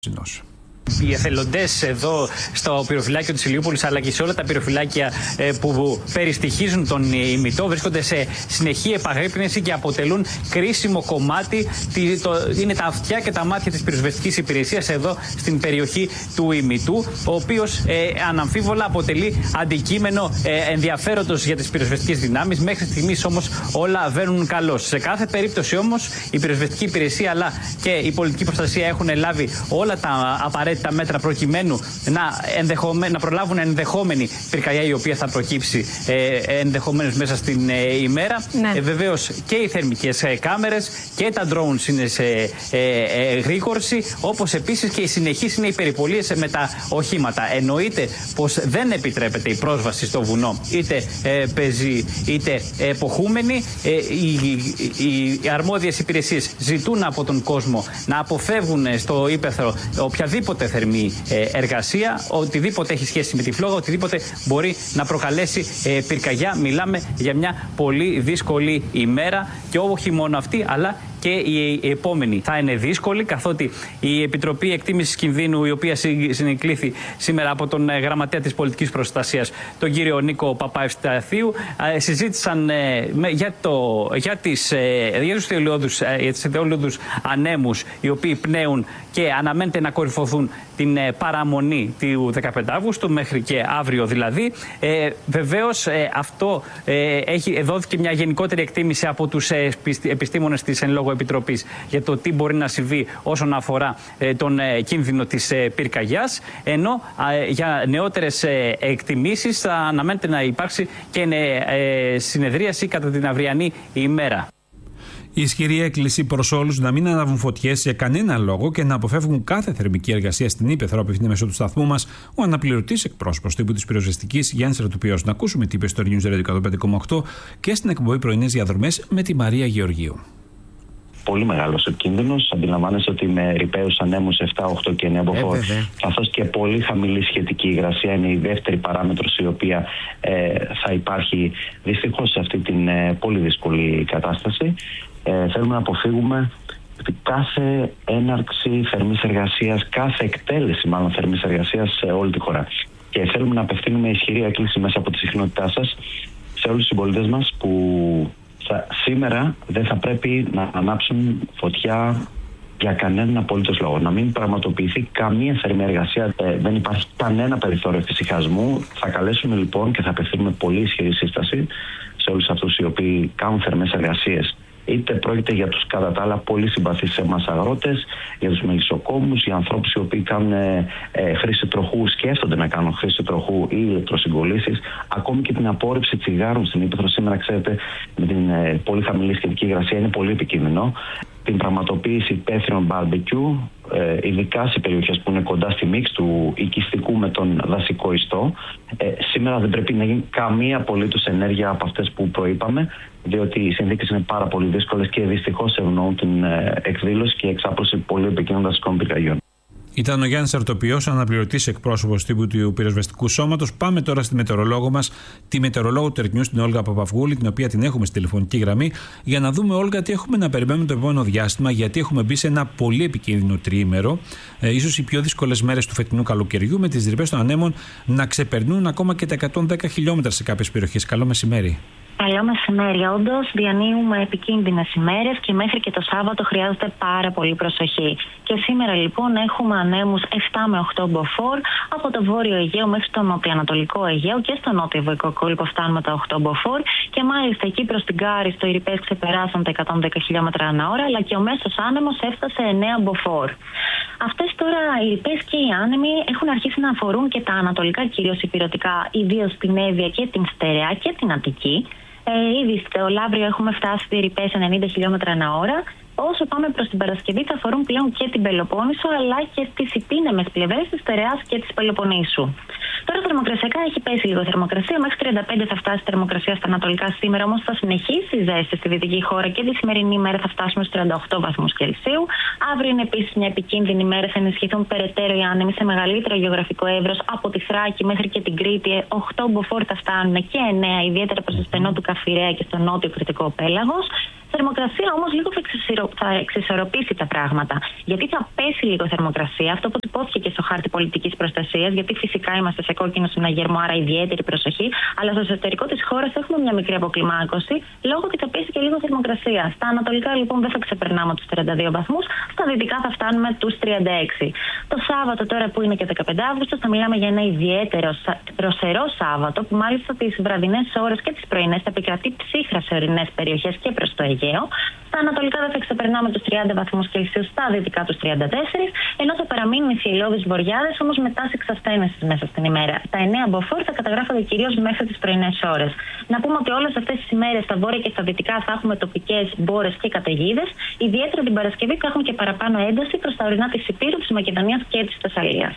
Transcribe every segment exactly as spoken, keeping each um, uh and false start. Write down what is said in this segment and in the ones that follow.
Οι εθελοντές εδώ στο πυροφυλάκιο της Ηλιούπολης αλλά και σε όλα τα πυροφυλάκια που περιστοιχίζουν τον ημιτό βρίσκονται σε συνεχή επαγρύπνηση και αποτελούν κρίσιμο κομμάτι. Είναι τα αυτιά και τα μάτια της πυροσβεστικής υπηρεσίας εδώ στην περιοχή του ημιτού, ο οποίος ε, αναμφίβολα αποτελεί αντικείμενο ε, ενδιαφέροντος για τις πυροσβεστικές δυνάμεις. Μέχρι στιγμής όμως όλα βαίνουν καλώς. Σε κάθε περίπτωση όμως η πυροσβεστική υπηρεσία αλλά και η πολιτική προστασία έχουν λάβει όλα τα απαραίτητα τα μέτρα προκειμένου να, ενδεχομέ... να προλάβουν ενδεχόμενη πυρκαγιά η οποία θα προκύψει ε, ενδεχομένως μέσα στην ε, ημέρα. Ναι. Ε, βεβαίως και οι θερμικές ε, κάμερες και τα drones είναι σε ε, ε, γρήγορση, όπως επίσης και οι συνεχείς είναι οι περιπολίες με τα οχήματα. Εννοείται πως δεν επιτρέπεται η πρόσβαση στο βουνό, είτε ε, πεζοί είτε εποχούμενοι. Ε, οι, οι, οι αρμόδιες υπηρεσίες ζητούν από τον κόσμο να αποφεύγουν στο ύπαιθρο οποιαδήποτε θερμή εργασία, οτιδήποτε έχει σχέση με τη φλόγα, οτιδήποτε μπορεί να προκαλέσει πυρκαγιά. Μιλάμε για μια πολύ δύσκολη ημέρα και όχι μόνο αυτή, αλλά και η επόμενη θα είναι δύσκολη, καθότι η Επιτροπή Εκτίμησης Κινδύνου, η οποία συνεκλήθη σήμερα από τον Γραμματέα της Πολιτικής Προστασίας, τον κύριο Νίκο Παπαευσταθίου, συζήτησαν για, το, για, τις, για τους θελαιώδους, για τις θελαιώδους ανέμους, οι οποίοι πνέουν και αναμένεται να κορυφωθούν την παραμονή του δεκαπέντε Αυγούστου μέχρι και αύριο δηλαδή. Ε, βεβαίως ε, αυτό ε, έχει, δόθηκε μια γενικότερη εκτίμηση από τους ε, επιστήμονες της εν λόγω Επιτροπής για το τι μπορεί να συμβεί όσον αφορά ε, τον ε, κίνδυνο της ε, πυρκαγιάς, ενώ ε, για νεότερες ε, εκτιμήσεις θα αναμένεται να υπάρξει και ε, συνεδρίαση κατά την αυριανή ημέρα. Η ισχυρή έκκληση προς όλους να μην ανάβουν φωτιές για κανένα λόγο και να αποφεύγουν κάθε θερμική εργασία στην ύπαιθρο, απευθύνει μέσω του σταθμού μας ο αναπληρωτής εκπρόσωπος τύπου της πυροσβεστικής Γιάννης Ρατουπιός. Να ακούσουμε τι είπε στο News Radio εκατόν πέντε κόμμα οκτώ και στην εκπομπή Πρωινές Διαδρομές με τη Μαρία Γεωργίου. Πολύ μεγάλος ο κίνδυνος. Αντιλαμβάνεστε ότι με ρηπαίους ανέμους επτά, οκτώ και εννέα μποφόρ, ε, καθώς και πολύ χαμηλή σχετική υγρασία είναι η δεύτερη παράμετρος η οποία ε, θα υπάρχει δυστυχώς σε αυτή την ε, πολύ δύσκολη κατάσταση. Ε, θέλουμε να αποφύγουμε κάθε έναρξη θερμής εργασίας, κάθε εκτέλεση μάλλον θερμής εργασίας σε όλη τη χώρα. Και θέλουμε να απευθύνουμε ισχυρή έκκληση μέσα από τη συχνότητά σας σε όλους τους συμπολίτες μας που θα, σήμερα δεν θα πρέπει να ανάψουν φωτιά για κανέναν απολύτως λόγο. Να μην πραγματοποιηθεί καμία θερμή εργασία, ε, δεν υπάρχει κανένα περιθώριο εφησυχασμού. Θα καλέσουμε λοιπόν και θα απευθύνουμε πολύ ισχυρή σύσταση σε όλους αυτούς οι οποίοι κάνουν θερμές εργασίες. Είτε πρόκειται για τους κατά τα άλλα πολύ συμπαθείς σε εμάς αγρότες, για τους μελισσοκόμους, για ανθρώπους οι οποίοι κάνουν ε, ε, χρήση τροχού, σκέφτονται να κάνουν χρήση τροχού ή ηλεκτροσυγκολήσεις, ακόμη και την απόρριψη τσιγάρων στην ύπαιθρο. Σήμερα, ξέρετε, με την ε, πολύ χαμηλή σχετική υγρασία είναι πολύ επικίνδυνο. Την πραγματοποίηση υπαίθριων barbecue, ε, ειδικά σε περιοχές που είναι κοντά στη μίξη του οικιστικού με τον δασικό ιστό. Ε, σήμερα δεν πρέπει να γίνει καμία απολύτως ενέργεια από αυτές που προείπαμε, διότι οι συνθήκες είναι πάρα πολύ δύσκολες και δυστυχώς ευνοούν την ε, εκδήλωση και εξάπλωση πολύ επικίνδυνων δασικών πυρκαγιών. Ήταν ο Γιάννης Αρτοπιός, αναπληρωτής εκπρόσωπος τύπου του πυροσβεστικού σώματος. Πάμε τώρα στη μετεωρολόγο μας, τη μετεωρολόγο του Earth News, την Όλγα Παπαυγούλη, την οποία την έχουμε στη τηλεφωνική γραμμή, για να δούμε, Όλγα, τι έχουμε να περιμένουμε το επόμενο διάστημα, γιατί έχουμε μπει σε ένα πολύ επικίνδυνο τριήμερο, ε, ίσως οι πιο δύσκολες μέρες του φετινού καλοκαιριού, με τις ρηπές των ανέμων να ξεπερνούν ακόμα και τα εκατόν δέκα χιλιόμετρα σε κάποιες περιοχές. Καλό μεσημέρι. Καλό μεσημέρι. Όντως, διανύουμε επικίνδυνες ημέρες και μέχρι και το Σάββατο χρειάζεται πάρα πολύ προσοχή. Και σήμερα λοιπόν έχουμε ανέμους επτά με οκτώ μποφόρ από το βόρειο Αιγαίο μέχρι το νοτιοανατολικό Αιγαίο και στο νότιο βοϊκό κόλπο φτάνουμε τα οκτώ μποφόρ. Και μάλιστα εκεί προς την Κάρη, στο οι ρηπές ξεπεράσαν τα εκατόν δέκα χιλιόμετρα ανά ώρα, αλλά και ο μέσος άνεμος έφτασε εννέα μποφόρ. Αυτές τώρα οι ρηπές και οι άνεμοι έχουν αρχίσει να αφορούν και τα ανατολικά κυρίως ηπειρωτικά, ιδίως την Εύβοια και την Στερεά και την Αττική. Ε, ήδη στο Λαύριο έχουμε φτάσει στη ρηπές ενενήντα χιλιόμετρα ανά ώρα. Όσο πάμε προς την Παρασκευή θα αφορούν πλέον και την Πελοπόννησο αλλά και τις υπήνεμες πλευρές της Στερεάς και της Πελοποννήσου. Τώρα το θερμοκρασιακά έχει πέσει λίγο θερμοκρασία. Μέχρι τριάντα πέντε θα φτάσει η θερμοκρασία στα ανατολικά σήμερα, όμως θα συνεχίσει η ζέστη στη δυτική χώρα και τη σημερινή ημέρα θα φτάσουμε στους τριάντα οκτώ βαθμούς Κελσίου. Αύριο είναι επίσης μια επικίνδυνη ημέρα, θα ενισχυθούν περαιτέρω οι άνεμοι σε μεγαλύτερο γεωγραφικό εύρος από τη Θράκη μέχρι και την Κρήτη. οκτώ μποφόρ θα φτάνουν και εννέα, ιδιαίτερα προς το στενό του Καφιρέα και στο νότιο κρητικό πέλαγος. Θερμοκρασία όμως λίγο θα, εξισορροπήσει, θα εξισορροπήσει τα πράγματα. Γιατί θα πέσει λίγο θερμοκρασία, αυτό που υπόθηκε και στο χάρτη πολιτικής προστασίας, γιατί φυσικά είμαστε σε κόκκινο συναγερμό, άρα ιδιαίτερη προσοχή. Αλλά στο εσωτερικό της χώρας έχουμε μια μικρή αποκλιμάκωση, λόγω ότι θα πέσει και λίγο θερμοκρασία. Στα ανατολικά λοιπόν δεν θα ξεπερνάμε τους τριάντα δύο βαθμούς, στα δυτικά θα φτάνουμε τους τριάντα έξι. Το Σάββατο τώρα που είναι και δεκαπέντε Αυγούστου θα μιλάμε για ένα ιδιαίτερο δροσερό Σάββατο, που μάλιστα τις βραδινές ώρες και τις πρωινές θα επικρατεί ψύχρα σε ορεινές περιοχές και προς το Αιγαίο. Στα ανατολικά δεν θα ξεπερνάμε τους τριάντα βαθμούς Κελσίου, στα δυτικά τους τριάντα τέσσερα, ενώ θα παραμείνουν οι θυελλώδεις βοριάδες, όμως με τάση εξασθένεσης μέσα στην ημέρα. Τα εννέα μποφόρ θα καταγράφονται κυρίως μέχρι τις πρωινές ώρες. Να πούμε ότι όλες αυτές τις ημέρες στα βόρεια και στα δυτικά θα έχουμε τοπικές μπόρες και καταιγίδες. Ιδιαίτερα την Παρασκευή θα έχουμε και παραπάνω ένταση προς τα ορεινά της Υπήρου, της Μακεδονίας και της Θεσσαλίας.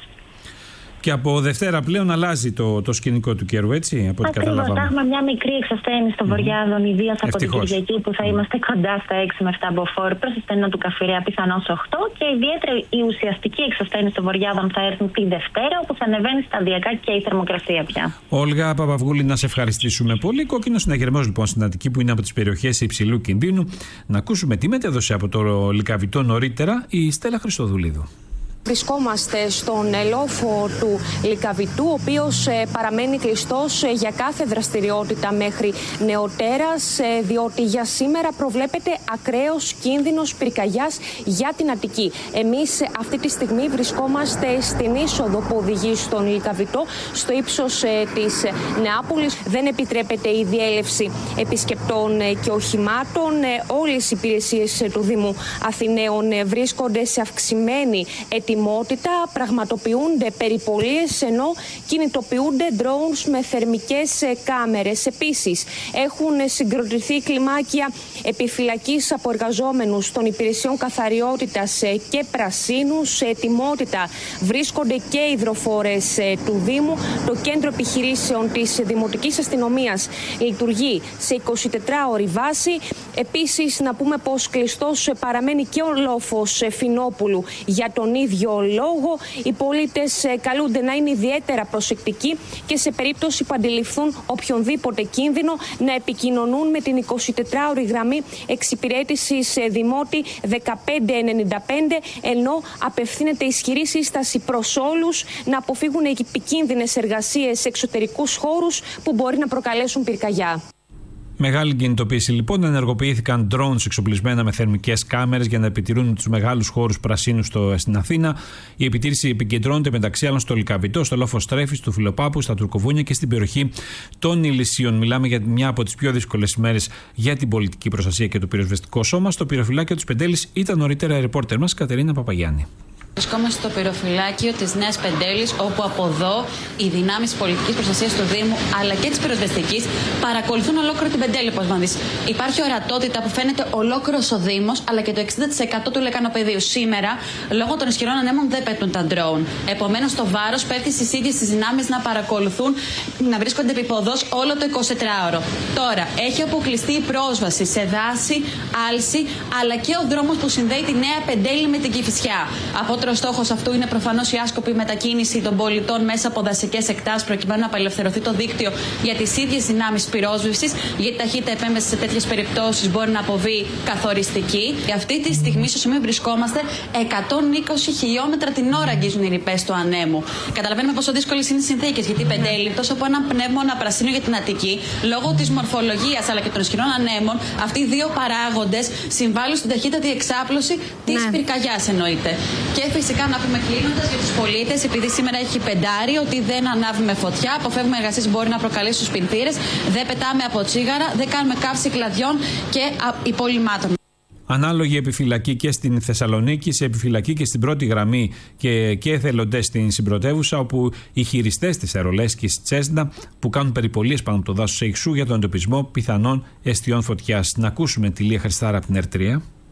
Και από Δευτέρα πλέον αλλάζει το, το σκηνικό του καιρού, έτσι, από ό,τι καταλαβαίνω. Θα έχουμε μια μικρή εξασθένηση των βορειάδων, mm. ιδίως από την Κυριακή που θα είμαστε κοντά στα έξι με επτά μποφόρ, προς το στενό του Καφιρέα πιθανώς οκτώ, και ιδιαίτερα η ουσιαστική εξασθένηση των βορειάδων θα έρθουν τη Δευτέρα, όπου θα ανεβαίνει σταδιακά και η θερμοκρασία πια. Όλγα Παπαυγούλη, να σε ευχαριστήσουμε πολύ. Κόκκινο συναγερμός λοιπόν στην Αττική, που είναι από τις περιοχές υψηλού κινδύνου. Να ακούσουμε τι μετέδωσε από το Λυκαβητό νωρίτερα η Στέλλα Χριστοδουλίδου. Βρισκόμαστε στον λόφο του Λυκαβητού, ο οποίος παραμένει κλειστός για κάθε δραστηριότητα μέχρι νεοτέρας, διότι για σήμερα προβλέπεται ακραίος κίνδυνος πυρκαγιάς για την Αττική. Εμείς αυτή τη στιγμή βρισκόμαστε στην είσοδο που οδηγεί στον Λυκαβητό, στο ύψος της Νεάπολης. Δεν επιτρέπεται η διέλευση επισκεπτών και οχημάτων. Όλες οι υπηρεσίες του Δήμου Αθηναίων βρίσκονται σε αυξημένη ετοιμότητα. Πραγματοποιούνται περιπολίες, ενώ κινητοποιούνται drones με θερμικές κάμερες. Επίσης, έχουν συγκροτηθεί κλιμάκια επιφυλακής από εργαζόμενους των υπηρεσιών καθαριότητας και πρασίνου. Σε ετοιμότητα βρίσκονται και οι υδροφόρες του Δήμου. Το κέντρο επιχειρήσεων της Δημοτικής Αστυνομίας λειτουργεί σε εικοσιτετράωρη βάση. Επίσης, να πούμε πως κλειστός παραμένει και ο λόφος Φινόπουλου για τον ίδιο λόγο. Οι πολίτες καλούνται να είναι ιδιαίτερα προσεκτικοί και σε περίπτωση που αντιληφθούν οποιονδήποτε κίνδυνο να επικοινωνούν με την εικοσιτετράωρη γραμμή εξυπηρέτησης Δημότη δεκαπέντε ενενήντα πέντε, ενώ απευθύνεται ισχυρή σύσταση προς όλους να αποφύγουν επικίνδυνες εργασίες σε εξωτερικούς χώρους που μπορεί να προκαλέσουν πυρκαγιά. Μεγάλη κινητοποίηση λοιπόν. Ενεργοποιήθηκαν drones εξοπλισμένα με θερμικές κάμερες για να επιτηρούν τους μεγάλους χώρους πρασίνου στο, στην Αθήνα. Η επιτήρηση επικεντρώνεται μεταξύ άλλων στο Λυκαβητό, στο λόφο Στρέφης, του Φιλοπάπου, στα Τουρκοβούνια και στην περιοχή των Ηλυσίων. Μιλάμε για μια από τις πιο δύσκολες ημέρες για την πολιτική προστασία και το πυροσβεστικό σώμα. Στο πυροφυλάκιο της Πεντέλης ήταν νωρίτερα η ρεπόρτερ μας Κατερίνα Παπαγιάννη. Βρισκόμαστε στο πυροφυλάκιο της Νέας Πεντέλης, όπου από εδώ οι δυνάμεις πολιτικής προστασίας του Δήμου αλλά και της πυροσβεστικής παρακολουθούν ολόκληρο την Πεντέλη. Όπως μα δεις, υπάρχει ορατότητα που φαίνεται ολόκληρος ο Δήμος, αλλά και το εξήντα τοις εκατό του λεκανοπεδίου. Σήμερα, λόγω των ισχυρών ανέμων, δεν πέφτουν τα ντρόουν. Επομένως, το βάρος πέφτει στις ίδιες τις δυνάμεις να παρακολουθούν, να βρίσκονται επιποδός όλο το εικοσιτετράωρο. Τώρα, έχει αποκλειστεί η πρόσβαση σε δάση, άλση, αλλά και ο δρόμος που συνδέει τη Νέα Πεντέλη με την Κηφισιά. Ο στόχος αυτού είναι προφανώς η άσκοπη μετακίνηση των πολιτών μέσα από δασικές εκτάσεις, προκειμένου να απελευθερωθεί το δίκτυο για τις ίδιες δυνάμεις πυρόσβεσης, γιατί η ταχύτητα επέμβαση σε τέτοιες περιπτώσεις μπορεί να αποβεί καθοριστική. Και αυτή τη στιγμή, στο σημείο βρισκόμαστε, εκατόν είκοσι χιλιόμετρα την ώρα αγγίζουν οι ρηπές του ανέμου. Καταλαβαίνουμε πόσο δύσκολες είναι οι συνθήκες, γιατί η Πεντέλη, τόσο από ένα πνεύμονα πρασίνο για την Αττική, λόγω της μορφολογίας αλλά και των ισχυρών ανέμων, αυτοί οι δύο παράγοντες συμβάλλουν στην ταχύτατη εξάπλωση της ναι. πυρκαγιάς, εννοείται. Και φυσικά να πούμε κλείνοντας για τους πολίτες, επειδή σήμερα έχει πεντάρι, ότι δεν ανάβουμε φωτιά, αποφεύγουμε εργασίες που μπορεί να προκαλέσουν στους πυρθύρες, δεν πετάμε από τσίγαρα, δεν κάνουμε καύση κλαδιών και υπολοιμάτων. Ανάλογη επιφυλακή και στην Θεσσαλονίκη, σε επιφυλακή και στην πρώτη γραμμή και, και εθελοντές στην συμπρωτεύουσα, όπου οι χειριστές της αερολέσκης Τσέσνα που κάνουν περιπολίες πάνω από το δάσος Σεϊξού για τον εντοπισμό πιθανών αιστιών φωτιάς. Να ακούσουμε τη Λία Χριστάρα από την Ερτρία.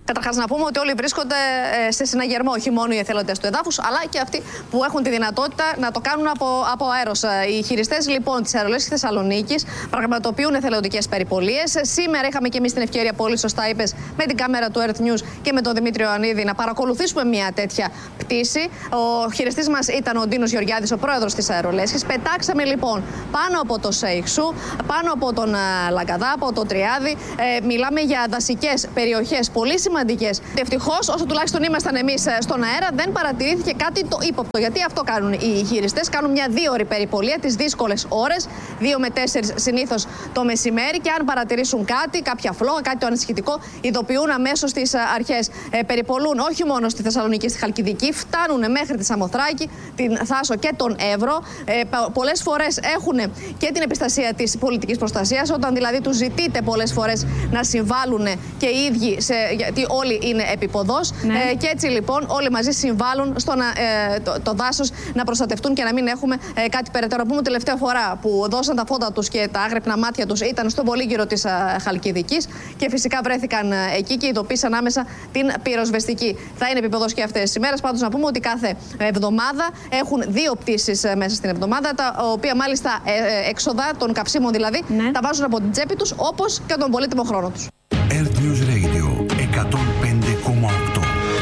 Καταρχάς, να πούμε ότι όλοι βρίσκονται σε συναγερμό, όχι μόνο οι εθελοντές του εδάφους, αλλά και αυτοί που έχουν τη δυνατότητα να το κάνουν από, από αέρος. Οι χειριστές λοιπόν της αερολέσχης Θεσσαλονίκης πραγματοποιούν εθελοντικές περιπολίες. Σήμερα είχαμε και εμείς την ευκαιρία, πολύ σωστά είπες, με την κάμερα του Earth News και με τον Δημήτριο Ιωαννίδη να παρακολουθήσουμε μια τέτοια πτήση. Ο χειριστής μας ήταν ο Ντίνος Γεωργιάδης, ο πρόεδρος της αερολέσχης. Πετάξαμε λοιπόν πάνω από το Σέιξου, πάνω από τον Λαγκαδά, από το Τριάδι. Ε, μιλάμε για δασικές περιοχές πολύ σημαντικές. Ευτυχώς, όσο τουλάχιστον ήμασταν εμείς στον αέρα, δεν παρατηρήθηκε κάτι το ύποπτο. Γιατί αυτό κάνουν οι χειριστές. Κάνουν μια δύο ώρη περιπολία, τις δύσκολες ώρες, δύο με τέσσερις συνήθως το μεσημέρι. Και αν παρατηρήσουν κάτι, κάποια φλόγα, κάτι το ανησυχητικό, ειδοποιούν αμέσως τις αρχές. Ε, περιπολούν όχι μόνο στη Θεσσαλονίκη, στη Χαλκιδική, φτάνουν μέχρι τη Σαμοθράκη, την Θάσο και τον Εύρο. Ε, πολλές φορές έχουν και την επιστασία της πολιτικής προστασίας, όταν δηλαδή τους ζητείτε πολλές φορές να συμβάλλουν και οι ίδιοι, σε, γιατί όλοι είναι επίποδος. Ναι. Ε, και έτσι λοιπόν όλοι μαζί συμβάλλουν στο να, ε, το, το δάσος να προστατευτούν και να μην έχουμε ε, κάτι περαιτέρω. Πούμε, τελευταία φορά που δώσαν τα φώτα τους και τα άγρυπνα μάτια τους ήταν στον πολύγυρο της α, Χαλκιδικής και φυσικά βρέθηκαν α, εκεί και ειδοποίησαν άμεσα την πυροσβεστική. Θα είναι επίπεδος και αυτές τις ημέρες. Πάντως να πούμε ότι κάθε εβδομάδα έχουν δύο πτήσεις ε, μέσα στην εβδομάδα, τα οποία μάλιστα ε, ε, έξοδα των καυσίμων δηλαδή, ναι, τα βάζουν από την τσέπη τους, όπως και τον πολύτιμο χρόνο τους. Earth News Radio εκατόν πέντε κόμμα οκτώ.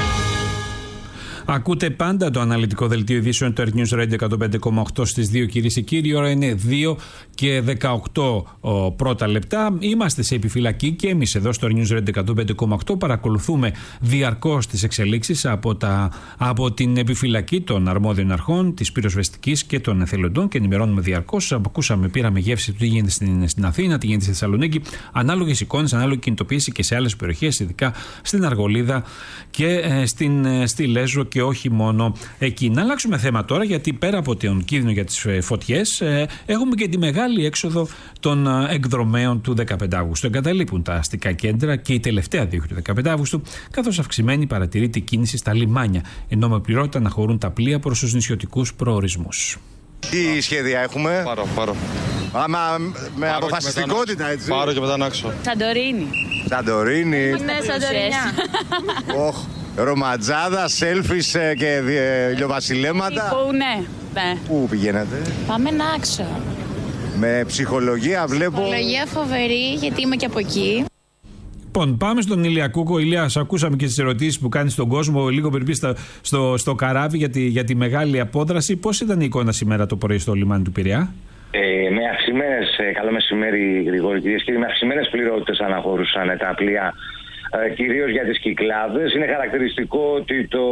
Ακούτε πάντα το αναλυτικό δελτίο ειδήσεων του Earth News Radio εκατόν πέντε κόμμα οκτώ στις δύο, κυρίες και κύριοι. Η ώρα είναι δύο και δεκαοκτώ ο, πρώτα λεπτά. Είμαστε σε επιφυλακή και εμείς εδώ στο Earth News Radio εκατόν πέντε κόμμα οκτώ παρακολουθούμε διαρκώς τις εξελίξεις από, τα, από την επιφυλακή των αρμόδιων αρχών, της πυροσβεστικής και των εθελοντών και ενημερώνουμε διαρκώς. Ακούσαμε, πήραμε γεύση του τι γίνεται στην, στην Αθήνα, τι γίνεται στη Θεσσαλονίκη. Ανάλογες εικόνες, ανάλογη κινητοποίηση και σε άλλες περιοχές, ειδικά στην Αργολίδα και ε, στην, ε, στη Λέσβο και όχι μόνο εκεί. Να αλλάξουμε θέμα τώρα, γιατί πέρα από τον κίνδυνο για τις φωτιές, ε, έχουμε και τη μεγάλη έξοδο των εκδρομέων του δεκαπέντε Αυγούστου. Εγκαταλείπουν τα αστικά κέντρα και η τελευταία δίωχη του δεκαπέντε Αυγούστου, καθώς αυξημένη παρατηρείται η κίνηση στα λιμάνια, ενώ με πληρότητα να χωρούν τα πλοία προς τους νησιωτικούς προορισμούς. Τι σχέδια έχουμε? Πάρω, πάρω. Άμα με πάρω αποφασιστικότητα, έτσι. Πάρω και μετά να άξω. Σαντορίνη. Σαντορίνη. Ναι, Σαντορινιά. Οχ, ρομαντζάδα, σέλφις και ηλιοβασιλέματα. Πού, ναι. ναι. Πού πηγαίνετε? Πάμε να άξω. Με ψυχολογία βλέπω. Ψυχολογία φοβερή, γιατί είμαι και από εκεί. Λοιπόν, πάμε στον Ηλιακούκο. Ηλία, σε ακούσαμε και τις ερωτήσεις που κάνεις στον κόσμο λίγο πριν στο, στο, στο καράβι για τη, για τη μεγάλη απόδραση. Πώς ήταν η εικόνα σήμερα το πρωί στο λιμάνι του Πειραιά? Ε, με αυξημένες, ε, καλό μεσημέρι Γρηγόρη, κυρίες και κύριοι, με αυξημένες πληρότητες αναχωρούσαν τα πλοία, ε, κυρίως για τις Κυκλάδες. Είναι χαρακτηριστικό ότι το,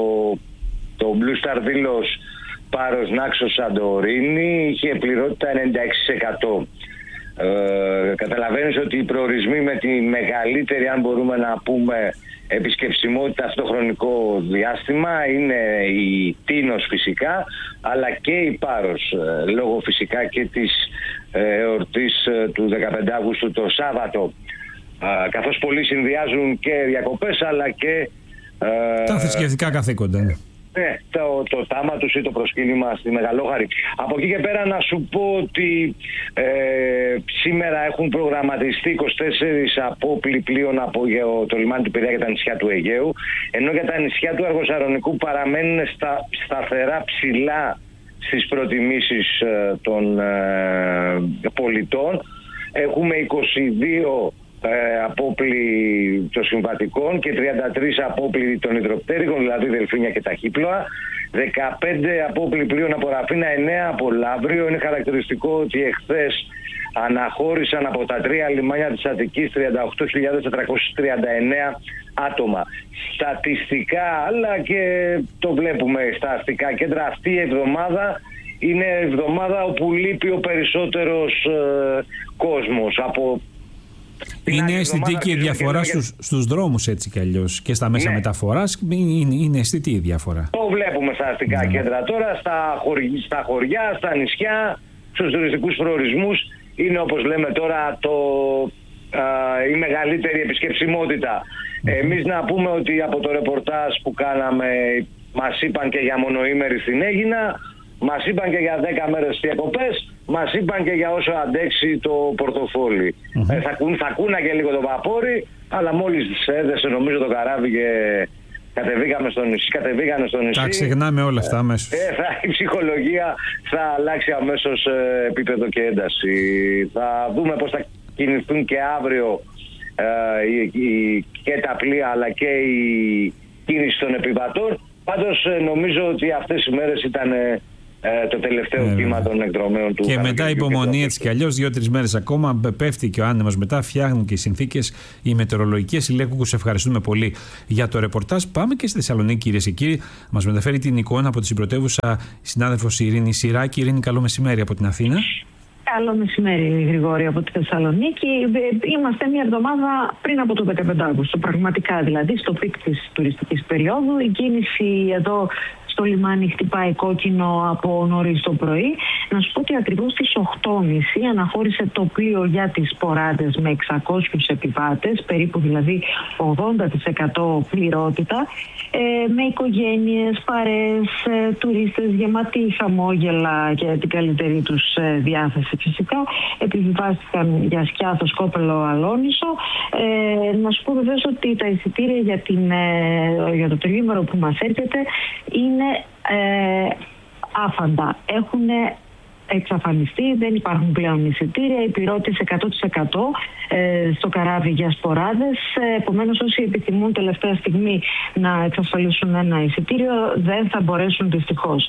το Blue Star Delos Πάρος Νάξος Σαντορίνη είχε πληρότητα ενενήντα έξι τοις εκατό. Ε, καταλαβαίνεις ότι οι προορισμοί με τη μεγαλύτερη, αν μπορούμε να πούμε, επισκεψιμότητα αυτό το χρονικό διάστημα είναι η Τίνος φυσικά, αλλά και η Πάρος, ε, λόγω φυσικά και της ε, εορτής ε, του δεκαπέντε Αυγούστου το Σάββατο, ε, καθώς πολλοί συνδυάζουν και διακοπές αλλά και ε, τα θρησκευτικά καθήκοντα. Ναι, το, το τάμα τους ή το προσκύνημα στη Μεγαλόχαρη. Από εκεί και πέρα να σου πω ότι ε, σήμερα έχουν προγραμματιστεί είκοσι τέσσερις απόπλοι πλοίων από το λιμάνι του Πειραιά για τα νησιά του Αιγαίου, ενώ για τα νησιά του Αργοσαρονικού παραμένουν στα, σταθερά ψηλά στις προτιμήσεις ε, των ε, πολιτών. Έχουμε είκοσι δύο Ε, απόπλοι των συμβατικών και τριάντα τρεις απόπλοι των υδροπτέρυγων, δηλαδή δελφίνια και ταχύπλοα, δεκαπέντε απόπλοι πλοίων από Ραφίνα, εννέα από Λαύριο. Είναι χαρακτηριστικό ότι εχθές αναχώρησαν από τα τρία λιμάνια της Αττικής τριάντα οκτώ χιλιάδες τετρακόσια τριάντα εννέα άτομα. Στατιστικά, αλλά και το βλέπουμε στα αστικά κέντρα, αυτή η εβδομάδα είναι εβδομάδα όπου λείπει ο περισσότερος ε, κόσμος από. Είναι αισθητή και η διαφορά στους, στους δρόμους, έτσι κι αλλιώς, και στα μέσα ναι. μεταφοράς. Είναι, είναι αισθητή η διαφορά. Το βλέπουμε στα αστικά ναι. κέντρα τώρα, στα, χωρι, στα χωριά, στα νησιά, στους τουριστικούς προορισμούς. Είναι, όπως λέμε τώρα, το, α, η μεγαλύτερη επισκεψιμότητα. Mm-hmm. Εμείς να πούμε ότι από το ρεπορτάζ που κάναμε μας είπαν και για μονοήμερη στην Αίγινα, μας είπαν και για δέκα μέρες διακοπές, μας είπαν και για όσο αντέξει το πορτοφόλι. Mm-hmm. Ε, θα, κούν, θα κούναγε λίγο το βαπόρι, αλλά μόλις έδεσε νομίζω το καράβι και κατεβήκαμε στο νησί, κατεβήκανε στο νησί. Τα ξεχνάμε όλα αυτά αμέσως. Ε, θα, η ψυχολογία θα αλλάξει αμέσως ε, επίπεδο και ένταση. Θα δούμε πώς θα κινηθούν και αύριο ε, η, η, και τα πλοία αλλά και η κίνηση των επιβατών. Πάντως ε, νομίζω ότι αυτές οι μέρες ήταν ε, το τελευταίο ε, κύμα των εκδρομέων του. Και μετά η υπομονή έτσι κι αλλιώς, δύο-τρεις μέρες ακόμα, πέφτει και ο άνεμος μετά, φτιάχνουν και οι συνθήκες οι μετεωρολογικές. Ηλέκου, σε ευχαριστούμε πολύ για το ρεπορτάζ. Πάμε και στη Θεσσαλονίκη, κυρίες και κύριοι. Μας μεταφέρει την εικόνα από τη συμπρωτεύουσα συνάδελφος Ειρήνη Σειράκη. Ειρήνη, καλό μεσημέρι από την Αθήνα. Καλό μεσημέρι, Γρηγόρη, από τη Θεσσαλονίκη. Είμαστε μια εβδομάδα πριν από το δεκαπέντε Αυγούστου. Πραγματικά δηλαδή, στο πικ της τουριστικής περίοδου. Η κίνηση εδώ στο λιμάνι χτυπάει κόκκινο από νωρίς το πρωί. Να σου πω ότι ακριβώς στις οκτώ και μισή αναχώρησε το πλοίο για τις Ποράδες με εξακόσιους επιβάτες, περίπου δηλαδή ογδόντα τοις εκατό πληρότητα, ε, με οικογένειες, παρέες, ε, τουρίστες γεμάτοι χαμόγελα και την καλύτερη τους ε, διάθεση. Φυσικά επιβιβάστηκαν για Σκιάθο, Σκόπελο, Αλόνισο. Ε, να σου πω βεβαίως ότι τα εισιτήρια για, την, ε, για το τρίμηνο που μας έρχεται είναι Ε, άφαντα. Έχουν εξαφανιστεί, δεν υπάρχουν πλέον εισιτήρια, οι πυρώτες εκατό τοις εκατό ε, στο καράβι για Σποράδες. Ε, επομένως, όσοι επιθυμούν τελευταία στιγμή να εξασφαλίσουν ένα εισιτήριο δεν θα μπορέσουν δυστυχώς.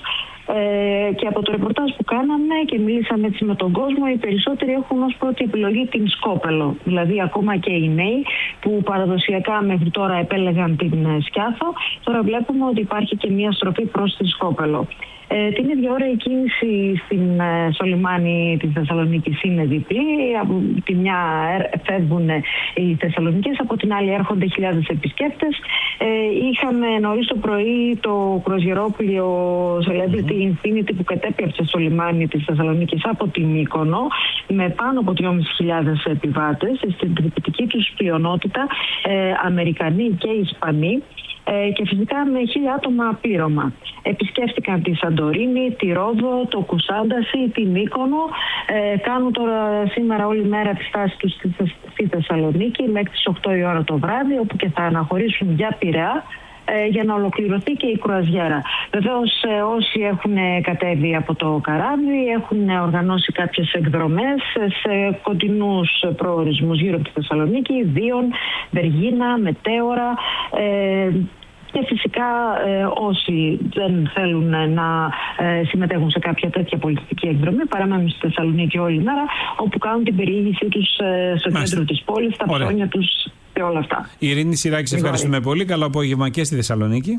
Ε, και από το ρεπορτάζ που κάναμε και μιλήσαμε έτσι με τον κόσμο, οι περισσότεροι έχουν ως πρώτη επιλογή την Σκόπελο. Δηλαδή, ακόμα και οι νέοι που παραδοσιακά μέχρι τώρα επέλεγαν την Σκιάθο, τώρα βλέπουμε ότι υπάρχει και μια στροφή προς τη Σκόπελο. Ε, την ίδια ώρα η κίνηση στην, στο λιμάνι της Θεσσαλονίκης είναι διπλή. Από τη μια φεύγουν οι Θεσσαλονικές, από την άλλη έρχονται χιλιάδες επισκέπτες. Ε, είχαμε νωρίς το πρωί το κρουαζιερόπλοιο Celebrity Infinity που κατέπλεψε στο λιμάνι της Θεσσαλονίκης από την Μύκονο με πάνω από τρεις χιλιάδες πεντακόσιους επιβάτες. Στην τριπτική τους πλειονότητα ε, Αμερικανοί και Ισπανοί. Ε, και φυσικά με χίλια άτομα πλήρωμα. Επισκέφτηκαν τη Σαντορίνη, τη Ρόδο, το Κουσάνταση, τη Μύκονο. Ε, κάνουν τώρα σήμερα όλη μέρα τη στάση τους στη, στη Θεσσαλονίκη μέχρι τις οκτώ η ώρα το βράδυ, όπου και θα αναχωρήσουν για Πειραιά ε, για να ολοκληρωθεί και η κρουαζιέρα. Βεβαίως ε, όσοι έχουν κατέβει από το καράβι έχουν οργανώσει κάποιες εκδρομές σε κοντινούς προορισμούς γύρω από τη Θεσσαλονίκη, Δίων, Βεργίνα, Μετέωρα. Ε, Και φυσικά ε, όσοι δεν θέλουν να ε, συμμετέχουν σε κάποια τέτοια πολιτική εκδρομή παραμένουν στη Θεσσαλονίκη όλη μέρα, όπου κάνουν την περιήγησή τους ε, στο Μάλιστα. κέντρο της πόλης, τα ψώνια τους και όλα αυτά. Η Ειρήνη Σειράκη, σε ευχαριστούμε πολύ. Καλό απόγευμα και στη Θεσσαλονίκη.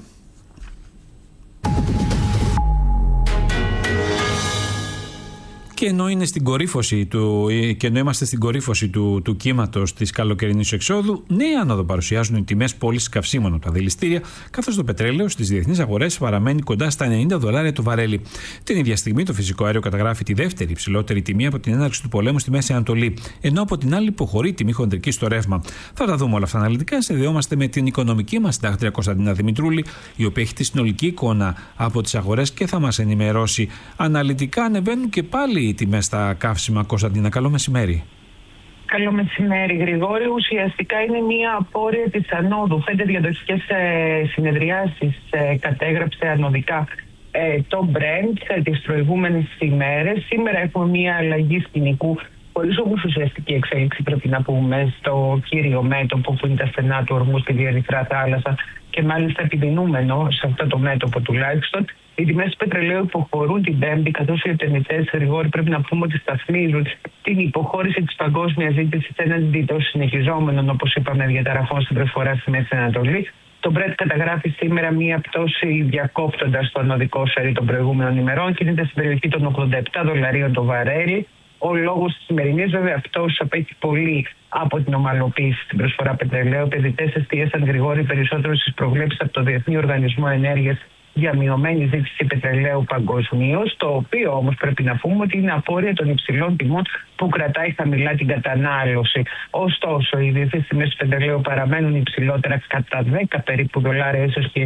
Και ενώ, είναι στην κορύφωση του, και ενώ είμαστε στην κορύφωση του, του κύματος της καλοκαιρινής εξόδου, νέα άνοδο παρουσιάζουν οι τιμές πώλησης καυσίμων από τα δηληστήρια, καθώς το πετρέλαιο στις διεθνείς αγορές παραμένει κοντά στα ενενήντα δολάρια το βαρέλι. Την ίδια στιγμή το φυσικό αέριο καταγράφει τη δεύτερη υψηλότερη τιμή από την έναρξη του πολέμου στη Μέση Ανατολή, ενώ από την άλλη υποχωρεί η τιμή χοντρική στο ρεύμα. Θα τα δούμε όλα αυτά αναλυτικά. Συνδεόμαστε με την οικονομική μας συντάκτρια Κωνσταντίνα Δημητρούλη, η οποία έχει τη συνολική εικόνα από τις αγορές και θα μας ενημερώσει αναλυτικά. Ανεβαίνουν και πάλι οι τιμές στα καύσιμα. Κωνσταντίνα, καλό μεσημέρι. Καλό μεσημέρι, Γρηγόρη. Ουσιαστικά είναι μια απόρρεια της ανόδου. Πέντε διαδοχικές ε, συνεδριάσεις ε, κατέγραψε ανωδικά ε, το Brent ε, τις προηγούμενες ημέρες. Σήμερα έχουμε μια αλλαγή σκηνικού, χωρίς όμως ουσιαστική εξέλιξη, πρέπει να πούμε, στο κύριο μέτωπο που είναι τα στενά του ορμού στη Διερυθρά θάλασσα και μάλιστα επιδεινούμενο σε αυτό το μέτωπο τουλάχιστον. Οι τιμές του πετρελαίου υποχωρούν την Πέμπτη, καθώς οι επενδυτές, Γρηγόρη, πρέπει να πούμε ότι σταθμίζουν την υποχώρηση της παγκόσμιας ζήτησης έναντι των συνεχιζόμενων, όπως είπαμε, διαταραχών στην προσφορά στη Μέση Ανατολή. Το Brent καταγράφει σήμερα μία πτώση διακόπτοντας το ανωδικό σερί των προηγούμενων ημερών, κινείται στην περιοχή των ογδόντα επτά δολαρίων το βαρέλι. Ο λόγος της σημερινής, βέβαια, αυτός απέχει πολύ από την ομαλοποίηση στην προσφορά πετρελαίου. Οι επενδυτές εστίασαν, Γρηγόρη, περισσότερο στις προβλέψεις από το Διεθνή Οργανισμό Ενέργειας για μειωμένη ζήτηση πετρελαίου παγκοσμίως, το οποίο όμως πρέπει να πούμε ότι είναι απόρρια των υψηλών τιμών που κρατάει χαμηλά την κατανάλωση. Ωστόσο, οι διεθνείς τιμές του πετρελαίου παραμένουν υψηλότερα κατά δέκα περίπου δολάρια, ίσως και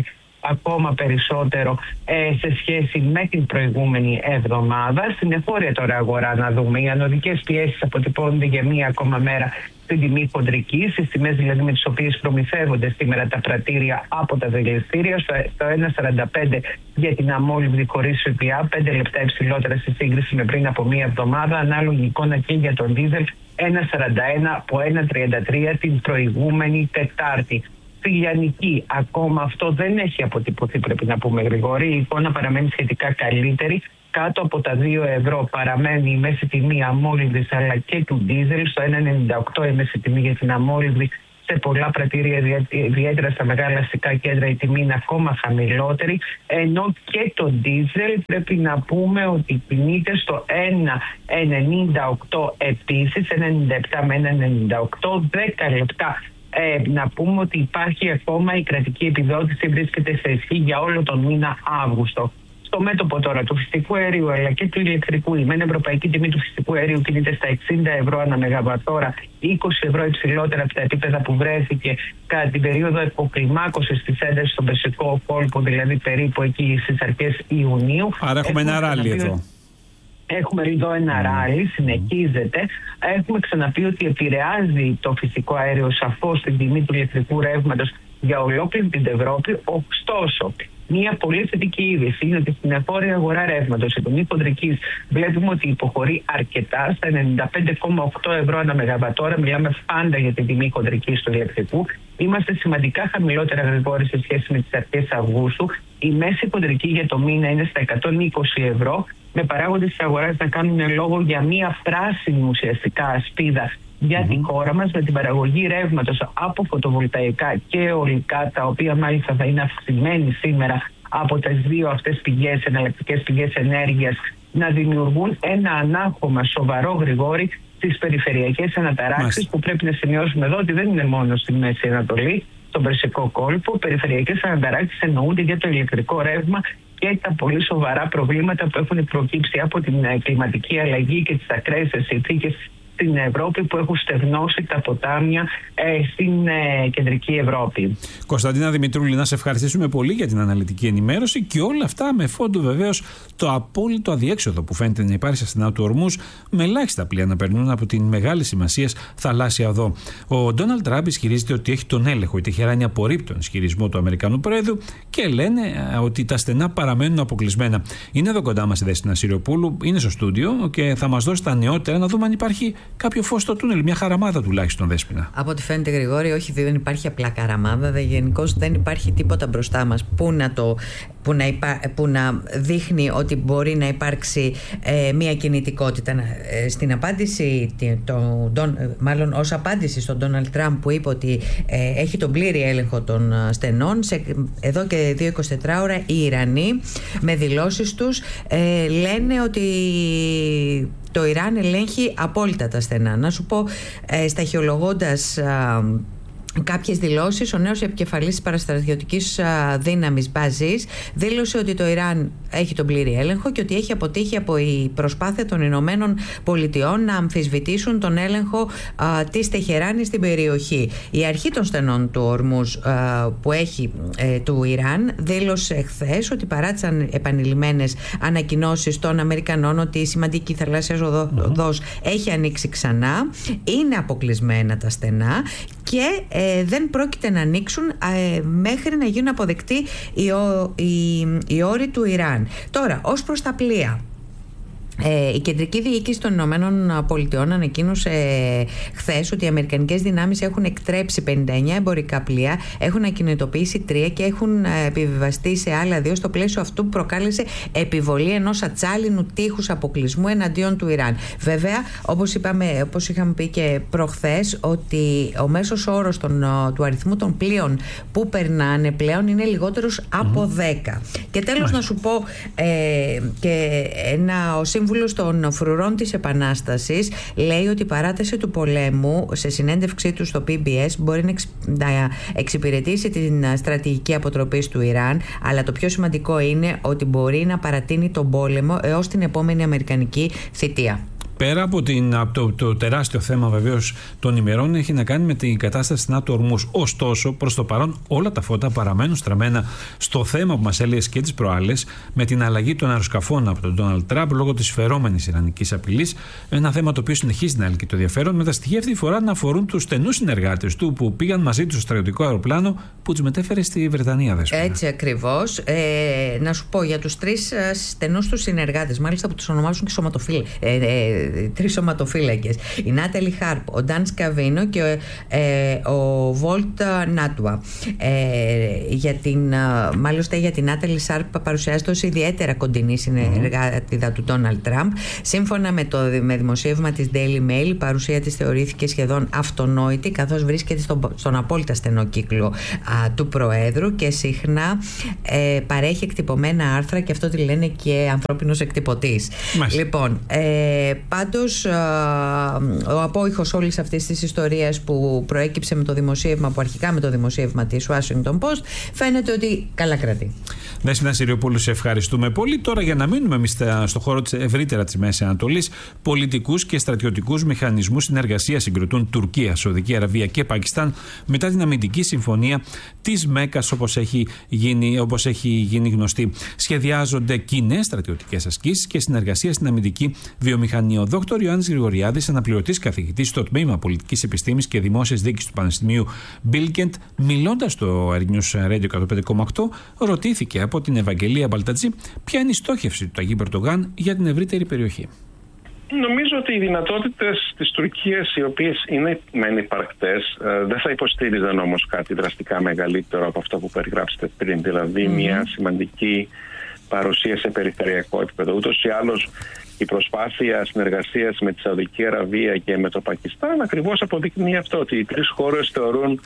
ακόμα περισσότερο ε, σε σχέση με την προηγούμενη εβδομάδα. Στην εγχώρια τώρα αγορά να δούμε, οι ανωδικές πιέσεις αποτυπώνονται για μία ακόμα μέρα στην τιμή χοντρική, στις τιμές δηλαδή με τις οποίες προμηθεύονται σήμερα τα πρατήρια από τα δηληστήρια, στο, στο ένα σαράντα πέντε για την αμόλυβδη χωρίς ΦΠΑ, πέντε λεπτά υψηλότερα στη σύγκριση με πριν από μία εβδομάδα. Ανάλογη εικόνα και για τον δίζελ, ένα σαράντα ένα από ένα τριάντα τρία την προηγούμενη Τετάρτη. Στη Λιανική ακόμα αυτό δεν έχει αποτυπωθεί, πρέπει να πούμε, Γρηγόρη. Η εικόνα παραμένει σχετικά καλύτερη. Κάτω από τα δύο ευρώ παραμένει η μέση τιμή αμόλυβδης αλλά και του ντίζελ. Στο ένα ενενήντα οκτώ η μέση τιμή για την αμόλυβδη. Σε πολλά πρατήρια, ιδιαίτερα στα μεγάλα αστικά κέντρα, η τιμή είναι ακόμα χαμηλότερη. Ενώ και το ντίζελ πρέπει να πούμε ότι κινείται στο ένα ενενήντα οκτώ επίσης, ένα ενενήντα επτά με ένα ενενήντα οκτώ, δέκα λεπτά. Ε, να πούμε ότι υπάρχει ακόμα η κρατική επιδότηση, βρίσκεται σε ισχύ για όλο τον μήνα Αύγουστο. Στο μέτωπο τώρα του φυσικού αερίου αλλά και του ηλεκτρικού, η μεν ευρωπαϊκή τιμή του φυσικού αερίου κινείται στα εξήντα ευρώ ανά μεγαβατόρα, είκοσι ευρώ υψηλότερα από τα επίπεδα που βρέθηκε κατά την περίοδο υποκλιμάκωσης της έντασης στον Περσικό κόλπο, δηλαδή περίπου εκεί στις αρχές Ιουνίου. Άρα έχουμε, έχουμε ένα ράλι εδώ. Έχουμε εδώ ένα ράλι, συνεχίζεται. Έχουμε ξαναπεί ότι επηρεάζει το φυσικό αέριο σαφώς την τιμή του ηλεκτρικού ρεύματος για ολόκληρη την Ευρώπη. Ωστόσο, μια πολύ θετική είδηση είναι ότι στην εγχώρια αγορά ρεύματος η τιμή χοντρικής βλέπουμε ότι υποχωρεί αρκετά στα ενενήντα πέντε κόμμα οκτώ ευρώ ανά μεγαβατόρα. Μιλάμε πάντα για την τιμή χοντρικής του ηλεκτρικού. Είμαστε σημαντικά χαμηλότερα, Γρηγόρη, σε σχέση με τις αρχές Αυγούστου. Η μέση χοντρική για το μήνα είναι στα εκατόν είκοσι ευρώ, με παράγοντες της αγοράς να κάνουν λόγο για μια πράσινη ουσιαστικά ασπίδα για mm-hmm. την χώρα μας, με την παραγωγή ρεύματος από φωτοβολταϊκά και αιωλικά, τα οποία μάλιστα θα είναι αυξημένοι σήμερα από τις δύο αυτές πηγές, εναλλακτικές πηγές ενέργειας, να δημιουργούν ένα ανάγχωμα σοβαρό, Γρηγόρη, στις περιφερειακές αναταράξεις, που πρέπει να σημειώσουμε εδώ ότι δεν είναι μόνο στη Μέση Ανατολή, στον Περσικό κόλπο. Περιφερειακές αναταράξεις εννοούνται για το ηλεκτρικό ρεύμα και τα πολύ σοβαρά προβλήματα που έχουν προκύψει από την κλιματική αλλαγή και τις ακραίες συνθήκες στην Ευρώπη, που έχουν στεγνώσει τα ποτάμια ε, στην ε, κεντρική Ευρώπη. Κωνσταντίνα Δημητρούλη, να σε ευχαριστήσουμε πολύ για την αναλυτική ενημέρωση και όλα αυτά με φόντο βεβαίως το απόλυτο αδιέξοδο που φαίνεται να υπάρχει στα στενά του Ορμούζ, με ελάχιστα πλοία να περνούν από την μεγάλη σημασία θαλάσσια οδό. Ο Ντόναλντ Τραμπ ισχυρίζεται ότι έχει τον έλεγχο. Η Τεχεράνη απορρίπτει τον ισχυρισμό του Αμερικανού Προέδρου και λένε ότι τα στενά παραμένουν αποκλεισμένα. Είναι εδώ κοντά μας η Δέσποινα Σιριοπούλου, είναι στο στούντιο και θα μας δώσει τα νεότερα, να δούμε αν υπάρχει κάποιο φως στο τούνελ, μια χαραμάδα τουλάχιστον, Δέσποινα. Από ό,τι φαίνεται, Γρηγόρη, όχι, δεν υπάρχει απλά χαραμάδα. Γενικώς δεν υπάρχει τίποτα μπροστά μας που να, το, που να, υπά, που να δείχνει ότι μπορεί να υπάρξει ε, μια κινητικότητα. Ε, στην απάντηση, το, τον, μάλλον ως απάντηση στον Ντόναλντ Τραμπ, που είπε ότι ε, έχει τον πλήρη έλεγχο των στενών, σε, εδώ και δύο εικοσιτέσσερις ώρα οι Ιρανοί με δηλώσεις τους ε, λένε ότι το Ιράν ελέγχει απόλυτα τα στενά. Να σου πω, ε, σταχυολογώντας α, κάποιες δηλώσεις, ο νέος επικεφαλής της παραστρατιωτικής δύναμης Μπαζής δήλωσε ότι το Ιράν έχει τον πλήρη έλεγχο και ότι έχει αποτύχει από η προσπάθεια των Ηνωμένων Πολιτειών να αμφισβητήσουν τον έλεγχο α, της Τεχεράνη στην περιοχή. Η αρχή των στενών του Ορμούζ α, που έχει ε, του Ιράν δήλωσε χθες ότι παρά τις επανειλημμένες ανακοινώσεις των Αμερικανών ότι η σημαντική θαλάσσια οδός mm-hmm. έχει ανοίξει ξανά, είναι αποκλεισμένα τα στενά και ε, δεν πρόκειται να ανοίξουν ε, μέχρι να γίνουν αποδεκτοί οι, οι, οι όροι του Ιράν. Τώρα, ως προς τα πλοία, Ε, η Κεντρική Διοίκηση των Ηνωμένων Πολιτειών ανακοίνωσε ε, χθες ότι οι αμερικανικές δυνάμεις έχουν εκτρέψει πενήντα εννέα εμπορικά πλοία, έχουν ακινητοποιήσει τρία και έχουν ε, επιβιβαστεί σε άλλα δύο, στο πλαίσιο αυτού που προκάλεσε επιβολή ενός ατσάλινου τείχους αποκλεισμού εναντίον του Ιράν. Βέβαια, όπως, είπαμε, όπως είχαμε πει και προχθές, ότι ο μέσος όρος των, του αριθμού των πλοίων που περνάνε πλέον είναι λιγότερος από δέκα. Και τέλος, να σου πω ε, και ένα, ο σύμβουλος των φρουρών της Επανάστασης λέει ότι η παράταση του πολέμου, σε συνέντευξή του στο πι μπι ες, μπορεί να εξυπηρετήσει την στρατηγική αποτροπή του Ιράν, αλλά το πιο σημαντικό είναι ότι μπορεί να παρατείνει τον πόλεμο έως την επόμενη αμερικανική θητεία. πέρα από, την, από το, το τεράστιο θέμα βεβαίως των ημερών, έχει να κάνει με την κατάσταση στην ΝΑΤΟ Ορμούς. Ωστόσο, προς το παρόν, όλα τα φώτα παραμένουν στραμμένα στο θέμα που μας έλεγε και τις προάλλες, με την αλλαγή των αεροσκαφών από τον Ντόναλντ Τραμπ λόγω της φερόμενης ιρανικής απειλής. Ένα θέμα το οποίο συνεχίζει να έλκει το ενδιαφέρον, με τα στοιχεία αυτή τη φορά να αφορούν τους στενούς συνεργάτες του που πήγαν μαζί του στο στρατιωτικό αεροπλάνο που τους μετέφερε στη Βρετανία. Δέσποινα. Έτσι ακριβώς. Ε, να σου πω για τους τρεις στενούς του συνεργάτες, μάλιστα που τους ονομάζουν και σωματοφύλα, ε, ε, τρεις σωματοφύλακες. Η Νάταλι Χάρπ, ο Νταν Σκαβίνο και ε, ο Βολτ Νάτουα. Ε, για την, μάλιστα για την Νάταλι Χάρπ παρουσιάζεται ως ιδιαίτερα κοντινή συνεργάτηδα mm-hmm. του Ντόναλντ Τραμπ. Σύμφωνα με το με δημοσίευμα της Daily Mail, η παρουσία της θεωρήθηκε σχεδόν αυτονόητη, καθώς βρίσκεται στον, στον απόλυτα στενό κύκλο α, του Προέδρου και συχνά ε, παρέχει εκτυπωμένα άρθρα, και αυτό τη λένε και ανθρώπινος εκτυπωτής. Μάλιστα. Λοιπόν, ε, πάντως α, ο απόϊχος όλης αυτής της ιστορίας που προέκυψε με το δημοσίευμα, που αρχικά με το δημοσίευμα της Washington Post, φαίνεται ότι καλά κρατεί. Δέσποινα Συριοπούλου, σε ευχαριστούμε πολύ. Τώρα, για να μείνουμε εμείς στον χώρο της ευρύτερα της Μέσης Ανατολής, πολιτικούς και στρατιωτικούς μηχανισμούς συνεργασίας συγκροτούν Τουρκία, Σαουδική Αραβία και Πακιστάν μετά την αμυντική συμφωνία της Μέκας, όπως έχει γίνει, όπως έχει γίνει γνωστή. Σχεδιάζονται κοινές στρατιωτικές ασκήσεις και συνεργασία στην αμυντική βιομηχανία. Ο Δόκτωρ Ιωάννης Γρηγοριάδης, αναπληρωτής καθηγητής στο τμήμα Πολιτικής Επιστήμης και Δημόσιας Διοίκησης του Πανεπιστημίου Μπίλκεντ, μιλώντας στο Air News Radio εκατόν πέντε κόμμα οκτώ, ρωτήθηκε από την Ευαγγελία Μπαλτατζή ποια είναι η στόχευση του Ταγί Ερντογάν για την ευρύτερη περιοχή. Νομίζω ότι οι δυνατότητες της Τουρκίας, οι οποίες είναι μεν υπαρκτές, δεν θα υποστήριζαν όμως κάτι δραστικά μεγαλύτερο από αυτό που περιγράψετε πριν, δηλαδή mm-hmm. μια σημαντική παρουσία σε περιφερειακό επίπεδο. Ούτως ή άλλως η προσπάθεια συνεργασίας με τη Σαουδική Αραβία και με το Πακιστάν ακριβώς αποδεικνύει αυτό, ότι οι τρεις χώρες θεωρούν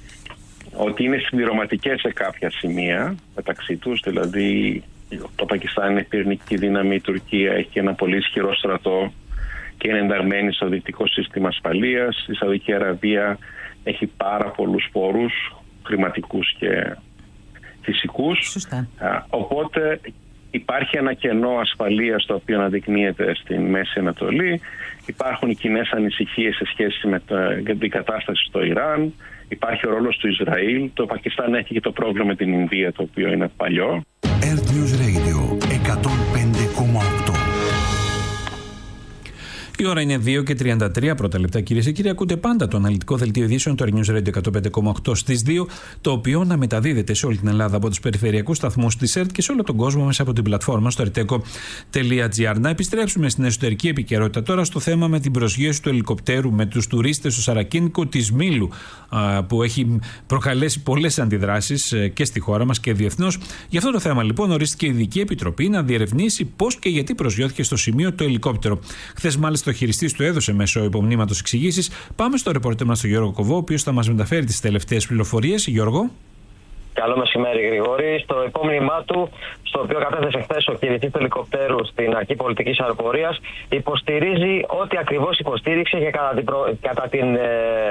ότι είναι συμπληρωματικές σε κάποια σημεία μεταξύ τους, δηλαδή το Πακιστάν είναι πυρηνική δύναμη, η Τουρκία έχει ένα πολύ ισχυρό στρατό και είναι ενταγμένη στο δυτικό σύστημα ασφαλείας, η Σαουδική Αραβία έχει πάρα πολλούς πόρους χρηματικούς και φυσικούς. Σωστά. Οπότε υπάρχει ένα κενό ασφαλείας το οποίο αναδεικνύεται στην Μέση Ανατολή. Υπάρχουν οι κοινές ανησυχίες σε σχέση με την κατάσταση στο Ιράν. Υπάρχει ο ρόλος του Ισραήλ. Το Πακιστάν έχει και το πρόβλημα με την Ινδία, το οποίο είναι παλιό. Air News Radio εκατόν πέντε κόμμα οκτώ. Η ώρα είναι δύο και τριάντα τρία πρώτα λεπτά, κυρίες και κύριοι. Ακούτε πάντα το αναλυτικό δελτίο ειδήσεων του Air News Radio εκατόν πέντε κόμμα οκτώ στις δύο, το οποίο να μεταδίδεται σε όλη την Ελλάδα από τους περιφερειακούς σταθμούς της ΕΡΤ και σε όλο τον κόσμο μέσα από την πλατφόρμα στο ερτέκο τελεία τζι άρ. Να επιστρέψουμε στην εσωτερική επικαιρότητα τώρα στο θέμα με την προσγείωση του ελικοπτέρου με τους τουρίστες στο Σαρακίνικο της Μήλου, που έχει προκαλέσει πολλές αντιδράσεις και στη χώρα μας και διεθνώς. Για αυτό το θέμα, λοιπόν, ορίστηκε η Ειδική Επιτροπή να διερευνήσει πώς και γιατί προσγειώθηκε στο σημείο το ελικόπτερο. Χθες, μάλιστα, ο χειριστής του έδωσε μέσω υπομνήματος εξηγήσεις. Πάμε στο ρεπορτέρ μας, τον Γιώργο Κοβό, ο οποίος θα μας μεταφέρει τις τελευταίες πληροφορίες. Γιώργο. Καλό μεσημέρι, Γρηγόρη. Στο υπόμνημά του, στο οποίο κατέθεσε χθες ο χειριστής του ελικοπτέρου στην Αρχή Πολιτικής Αεροπορίας, υποστηρίζει ό,τι ακριβώς υποστήριξε και κατά την, προ... κατά την ε,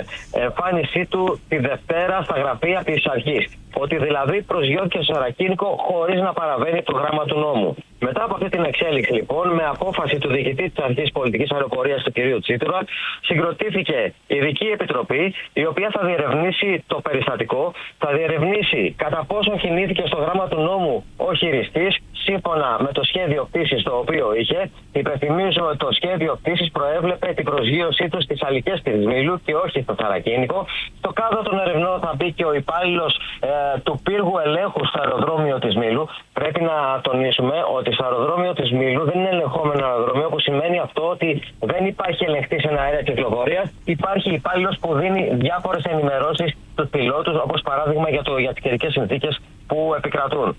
εμφάνισή του τη Δευτέρα στα γραφεία της Αρχής. Ότι δηλαδή προσγειώθηκε στο Σαρακίνικο χωρίς να παραβαίνει το γράμμα του νόμου. Μετά από αυτή την εξέλιξη, λοιπόν, με απόφαση του διοικητή της Αρχής Πολιτικής Αεροπορίας, του κ. Τσίτουρα, συγκροτήθηκε ειδική επιτροπή, η οποία θα διερευνήσει το περιστατικό, θα διερευνήσει κατά πόσο κινήθηκε στο γράμμα του νόμου ο χειριστής, σύμφωνα με το σχέδιο πτήσης το οποίο είχε. Υπενθυμίζω ότι το σχέδιο πτήσης προέβλεπε την προσγείωσή του στις αλικές της Μήλου και όχι στο Σαρακίνικο. Στο κάδρο των ερευνών θα μπει και ο υπάλληλος ε, του πύργου ελέγχου στο αεροδρόμιο της Μήλου. Πρέπει να τονίσουμε ότι στο αεροδρόμιο της Μήλου δεν είναι ελεγχόμενο αεροδρόμιο, που σημαίνει αυτό ότι δεν υπάρχει ελεγχτής ένα αέρια κυκλοφορίας. Υπάρχει υπάλληλος που δίνει διάφορες ενημερώσεις στους πιλότους, όπως παράδειγμα για, το, για τις καιρικές συνθήκες που επικρατούν.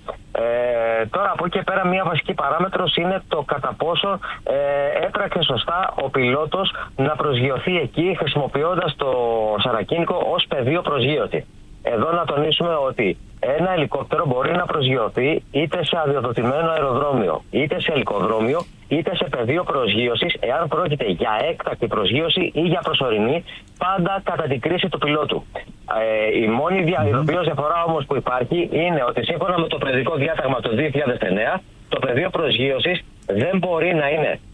Ε, τώρα από εκεί και πέρα μια βασική παράμετρος είναι το κατά πόσο ε, έπραξε σωστά ο πιλότος να προσγειωθεί εκεί χρησιμοποιώντας το Σαρακίνικο ως πεδίο προσγείωση. Εδώ να τονίσουμε ότι ένα ελικόπτερο μπορεί να προσγειωθεί είτε σε αδειοδοτημένο αεροδρόμιο, είτε σε ελικοδρόμιο, είτε σε πεδίο προσγείωσης, εάν πρόκειται για έκτακτη προσγείωση ή για προσωρινή, πάντα κατά την κρίση του πιλότου. Ε, η μόνη διαδικασία διαφορά όμως που υπάρχει είναι ότι σύμφωνα με το παιδικό διάταγμα του δύο χιλιάδες εννέα, το πεδίο προσγείωσης δεν μπορεί να είναι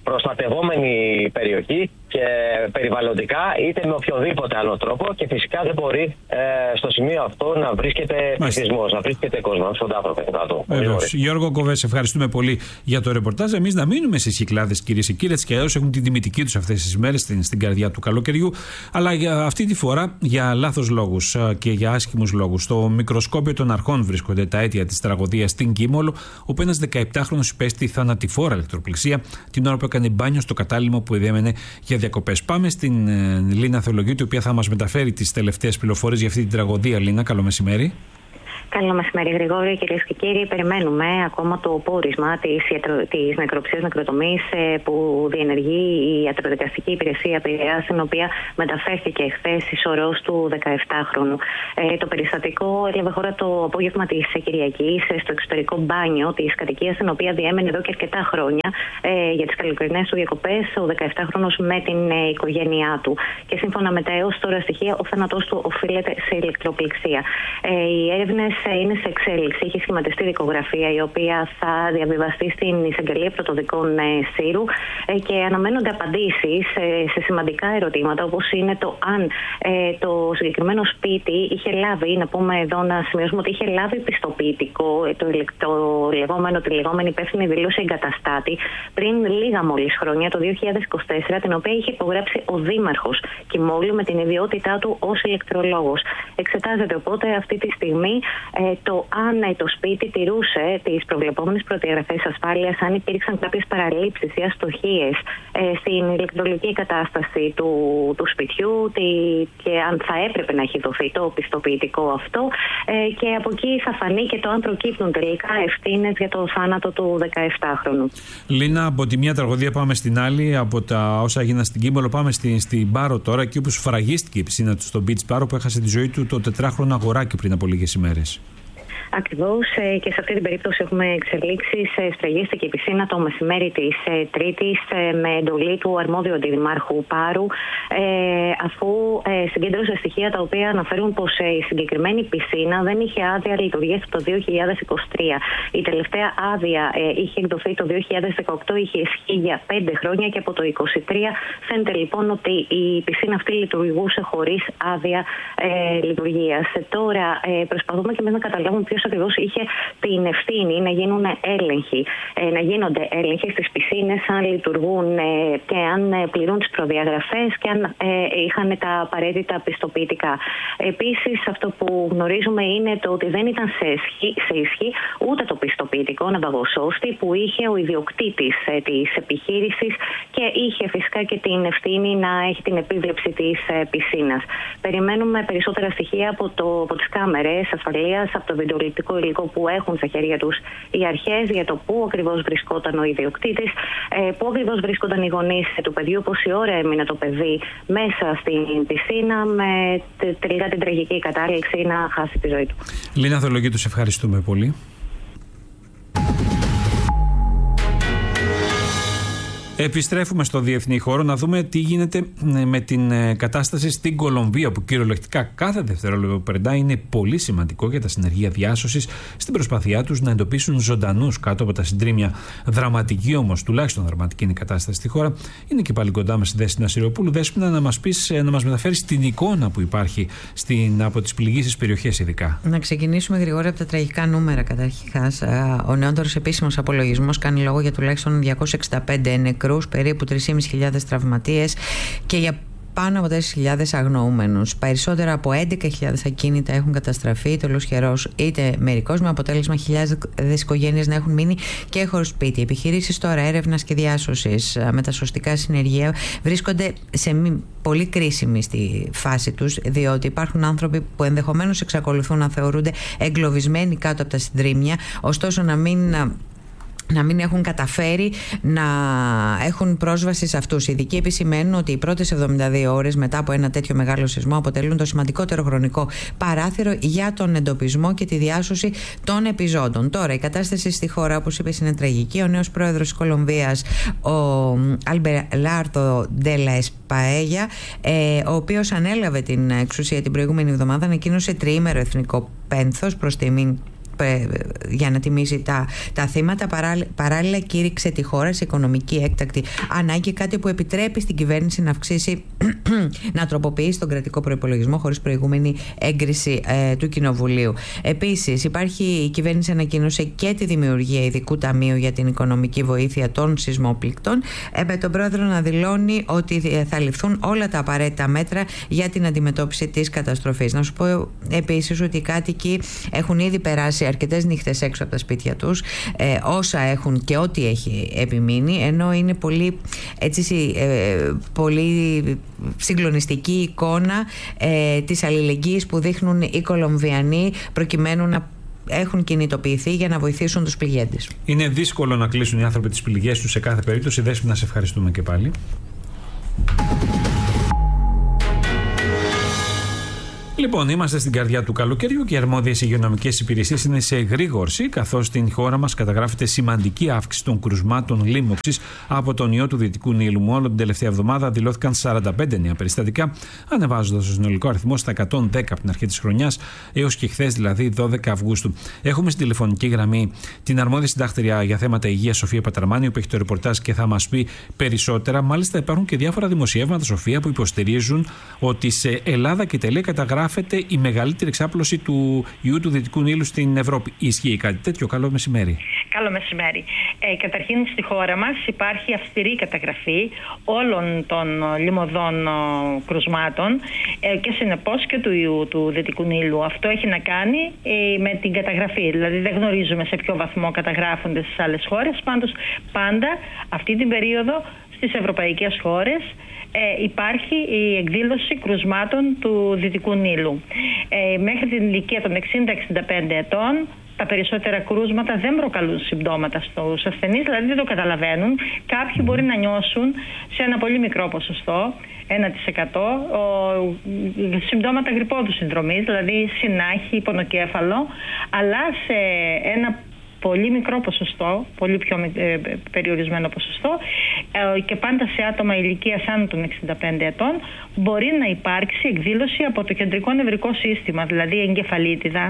προστατευόμενη περιοχή και περιβαλλοντικά, είτε με οποιοδήποτε άλλο τρόπο, και φυσικά δεν μπορεί ε, στο σημείο αυτό να βρίσκεται πληθυσμός, να βρίσκεται κόσμο, στον άνθρωπο κατά το. Βεβαίως. Γιώργο Κοβέ, ευχαριστούμε πολύ για το ρεπορτάζ. Εμείς να μείνουμε στις Κυκλάδες, κυρίες και κύριοι, έτσι κι αλλιώς έχουν την τιμητική τους αυτές τις μέρες στην, στην καρδιά του καλοκαιριού, αλλά για αυτή τη φορά για λάθος λόγους και για άσχημους λόγους. Στο μικροσκόπιο των αρχών βρίσκονται τα αίτια της τραγωδίας στην Κίμολο, όπου ένας δεκαεπτάχρονος υπέστη θανατηφόρα ηλεκτροπληξία την ώρα που έκανε μπάνιο στο κατάλημο που έμενε για διακοπές. Πάμε στην ε, Λίνα Θεολογίτη, η οποία θα μας μεταφέρει τις τελευταίες πληροφορίες για αυτή την τραγωδία. Λίνα, καλό μεσημέρι. Καλό μεσημέρι, Γρηγόρη. Κυρίες και κύριοι, περιμένουμε ακόμα το πόρισμα της, της νεκροψίας νεκροτομής που διενεργεί η ιατροδικαστική υπηρεσία Πειραιάς, στην οποία μεταφέρθηκε χθες η σωρός του δεκαεπτάχρονου. Ε, το περιστατικό έλαβε χώρα το απόγευμα της Κυριακής στο εξωτερικό μπάνιο της κατοικίας, στην οποία διέμενε εδώ και αρκετά χρόνια ε, για τις καλοκαιρινές του διακοπές ο δεκαεπτάχρονος με την ε, οικογένειά του. Και σύμφωνα με τα έως τώρα στοιχεία, ο θάνατός του οφείλεται σε ηλεκτροπληξία. Ε, οι έρευνες είναι σε εξέλιξη. Έχει σχηματιστεί δικογραφία, η οποία θα διαβιβαστεί στην Εισαγγελία Πρωτοδικών ε, Σύρου ε, και αναμένονται απαντήσεις ε, σε σημαντικά ερωτήματα, όπως είναι το αν ε, το συγκεκριμένο σπίτι είχε λάβει, να πούμε εδώ να σημειώσουμε ότι είχε λάβει πιστοποιητικό, ε, το, το λεγόμενο, τη λεγόμενη υπεύθυνη δήλωση εγκαταστάτη πριν λίγα μόλις χρόνια, το δύο χιλιάδες είκοσι τέσσερα, την οποία είχε υπογράψει ο Δήμαρχος Κιμόλου με την ιδιότητά του ως ηλεκτρολόγος. Εξετάζεται οπότε αυτή τη στιγμή ε, το αν ε, το σπίτι τηρούσε τις προβλεπόμενες προδιαγραφές ασφάλειας, αν υπήρξαν κάποιες παραλήψεις ή αστοχίες ε, στην ηλεκτρολογική κατάσταση του, του σπιτιού τη, και αν θα έπρεπε να έχει δοθεί το πιστοποιητικό αυτό ε, και από εκεί θα φανεί και το αν προκύπτουν τελικά ευθύνες για το θάνατο του δεκαεπτάχρονου. Λίνα, από τη μία τραγωδία πάμε στην άλλη, από τα όσα έγιναν στην Κίμολο πάμε στην, στην Πάρο τώρα, εκεί όπου σφραγίστηκε η πισίνα του στο Beach Πάρο, που έχασε τη ζωή του το τετράχρονο αγοράκι πριν από λίγες ημέρες. Ακριβώς, και σε αυτή την περίπτωση έχουμε εξελίξεις. Σφραγίστηκε η πισίνα το μεσημέρι της Τρίτης με εντολή του αρμόδιου αντιδημάρχου Πάρου, αφού συγκέντρωσε στοιχεία τα οποία αναφέρουν πως η συγκεκριμένη πισίνα δεν είχε άδεια λειτουργίας από το δύο χιλιάδες είκοσι τρία. Η τελευταία άδεια είχε εκδοθεί το δύο χιλιάδες δεκαοκτώ, είχε ισχύει για πέντε χρόνια και από το είκοσι τρία φαίνεται λοιπόν ότι η πισίνα αυτή λειτουργούσε χωρίς άδεια ε, λειτουργίας. Τώρα ε, προσπαθούμε και εμείς να καταλάβουμε ποιος ακριβώς είχε την ευθύνη να γίνουν έλεγχοι, ε, να γίνονται έλεγχοι στις πισίνες, αν λειτουργούν ε, και αν ε, πληρούν τις προδιαγραφές και αν ε, είχαν τα απαραίτητα πιστοποιητικά. Επίσης, αυτό που γνωρίζουμε είναι το ότι δεν ήταν σε ισχύ, σε ισχύ ούτε το πιστοποιητικό ναυαγοσώστη που είχε ο ιδιοκτήτης ε, της επιχείρησης και είχε φυσικά και την ευθύνη να έχει την επίβλεψη της ε, πισίνας. Περιμένουμε περισσότερα στοιχεία από, το, από τις κάμερες ασφαλείας, από το βιντεοληπτικό υλικό που έχουν στα χέρια τους οι αρχές για το πού ακριβώς βρισκόταν ο ιδιοκτήτης, ε, πού ακριβώς βρίσκονταν οι γονείς του παιδιού, πόση ώρα έμεινε το παιδί μέσα στην πισίνα, με τελικά την τραγική κατάληξη να χάσει τη ζωή του. Λίνα Θεολογίτου, σε ευχαριστούμε πολύ. Επιστρέφουμε στο διεθνή χώρο να δούμε τι γίνεται με την κατάσταση στην Κολομβία, που κυριολεκτικά κάθε δευτερόλεπτο που περνάει είναι πολύ σημαντικό για τα συνεργεία διάσωσης στην προσπάθειά τους να εντοπίσουν ζωντανούς κάτω από τα συντρίμμια. Δραματική όμως, τουλάχιστον δραματική είναι η κατάσταση στη χώρα. Είναι και πάλι κοντά μας η Δέσποινα Σιροπούλου. Δέσποινα, να μας πεις, να μας μεταφέρεις την εικόνα που υπάρχει στην, από τις πληγήσεις περιοχές ειδικά. Να ξεκινήσουμε γρήγορα από τα τραγικά νούμερα καταρχάς. Ο νεότερος επίσημος απολογισμός κάνει λόγο για τουλάχιστον διακόσιους εξήντα πέντε νεκρούς, περίπου τρεις χιλιάδες πεντακόσιους τραυματίες και για πάνω από τέσσερις χιλιάδες αγνοούμενους. Περισσότερα από έντεκα χιλιάδες ακίνητα έχουν καταστραφεί, είτε ολοσχερός είτε μερικώς, με αποτέλεσμα χιλιάδες οικογένειες να έχουν μείνει και χωρίς σπίτι. Οι επιχειρήσεις τώρα έρευνας και διάσωσης με τα σωστικά συνεργεία βρίσκονται σε μη, πολύ κρίσιμη στη φάση τους, διότι υπάρχουν άνθρωποι που ενδεχομένως εξακολουθούν να θεωρούνται εγκλωβισμένοι κάτω από τα συντρίμμια, ωστόσο να μην να μην έχουν καταφέρει να έχουν πρόσβαση σε αυτούς. Οι ειδικοί επισημαίνουν ότι οι πρώτες εβδομήντα δύο ώρες μετά από ένα τέτοιο μεγάλο σεισμό αποτελούν το σημαντικότερο χρονικό παράθυρο για τον εντοπισμό και τη διάσωση των επιζώντων. Τώρα, η κατάσταση στη χώρα, όπως είπες, είναι τραγική. Ο νέος πρόεδρος της Κολομβίας, ο Αλμπερτάρδο ντε λα Εσπαέγια, ο οποίος ανέλαβε την εξουσία την προηγούμενη εβδομάδα, ανακοίνωσε τριήμερο εθνικό πένθος προς τιμήν για να τιμήσει τα, τα θύματα. Παράλληλα κήρυξε τη χώρα σε οικονομική έκτακτη ανάγκη, κάτι που επιτρέπει στην κυβέρνηση να αυξήσει να τροποποιήσει τον κρατικό προϋπολογισμό χωρίς προηγούμενη έγκριση ε, του Κοινοβουλίου. Επίσης, υπάρχει, η κυβέρνηση ανακοίνωσε και τη δημιουργία ειδικού ταμείου για την οικονομική βοήθεια των σεισμόπληκτων, ε, με τον πρόεδρο να δηλώνει ότι θα ληφθούν όλα τα απαραίτητα μέτρα για την αντιμετώπιση της καταστροφής. Να σου πω επίσης ότι οι κάτοικοι έχουν ήδη περάσει αρκετές νύχτες έξω από τα σπίτια τους, ε, όσα έχουν και ό,τι έχει επιμείνει, ενώ είναι πολύ, έτσι, ε, πολύ συγκλονιστική εικόνα ε, της αλληλεγγύης που δείχνουν οι Κολομβιανοί προκειμένου να έχουν κινητοποιηθεί για να βοηθήσουν τους πληγέντες. Είναι δύσκολο να κλείσουν οι άνθρωποι τις πληγές τους σε κάθε περίπτωση. Δέσποινα, να σε ευχαριστούμε και πάλι. Λοιπόν, είμαστε στην καρδιά του καλοκαιριού και οι αρμόδιες υγειονομικές υπηρεσίες είναι σε εγρήγορση, καθώς στην χώρα μας καταγράφεται σημαντική αύξηση των κρουσμάτων λίμωξης από τον ιό του Δυτικού Νείλου. Μόνο την τελευταία εβδομάδα δηλώθηκαν σαράντα πέντε νέα περιστατικά, ανεβάζοντας το συνολικό αριθμό στα εκατόν δέκα από την αρχή της χρονιάς έως και χθες, δηλαδή δώδεκα Αυγούστου. Έχουμε στην τηλεφωνική γραμμή την αρμόδια συντάκτρια για θέματα υγείας, Σοφία Πατραμάνη, που έχει το ρεπορτάζ και θα μας πει περισσότερα. Μάλιστα, υπάρχουν και διάφορα δημοσιεύματα, Σοφία, που υποστηρίζουν ότι σε Ελλάδα και Ιταλία καταγράφεται η μεγαλύτερη εξάπλωση του ιού του Δυτικού Νείλου στην Ευρώπη. Ισχύει κάτι τέτοιο? Καλό μεσημέρι. Καλό μεσημέρι. Ε, καταρχήν, στη χώρα μας υπάρχει αυστηρή καταγραφή όλων των λιμωδών ο, κρουσμάτων ε, και συνεπώς και του ιού του Δυτικού Νείλου. Αυτό έχει να κάνει ε, με την καταγραφή. Δηλαδή δεν γνωρίζουμε σε ποιο βαθμό καταγράφονται στις άλλες χώρες. Πάντως πάντα αυτή την περίοδο στις ευρωπαϊκές χώρες Ε, υπάρχει η εκδήλωση κρουσμάτων του Δυτικού Νείλου. Ε, μέχρι την ηλικία των εξήντα με εξήντα πέντε ετών τα περισσότερα κρούσματα δεν προκαλούν συμπτώματα στους ασθενείς, δηλαδή δεν το καταλαβαίνουν. Κάποιοι μπορεί να νιώσουν σε ένα πολύ μικρό ποσοστό, ένα τοις εκατό, ο, συμπτώματα γρυππόδου συνδρομής, δηλαδή συνάχη, πονοκέφαλο, αλλά σε ένα πολύ μικρό ποσοστό, πολύ πιο ε, περιορισμένο ποσοστό ε, και πάντα σε άτομα ηλικίας άνω των εξήντα πέντε ετών μπορεί να υπάρξει εκδήλωση από το κεντρικό νευρικό σύστημα, δηλαδή εγκεφαλίτιδα,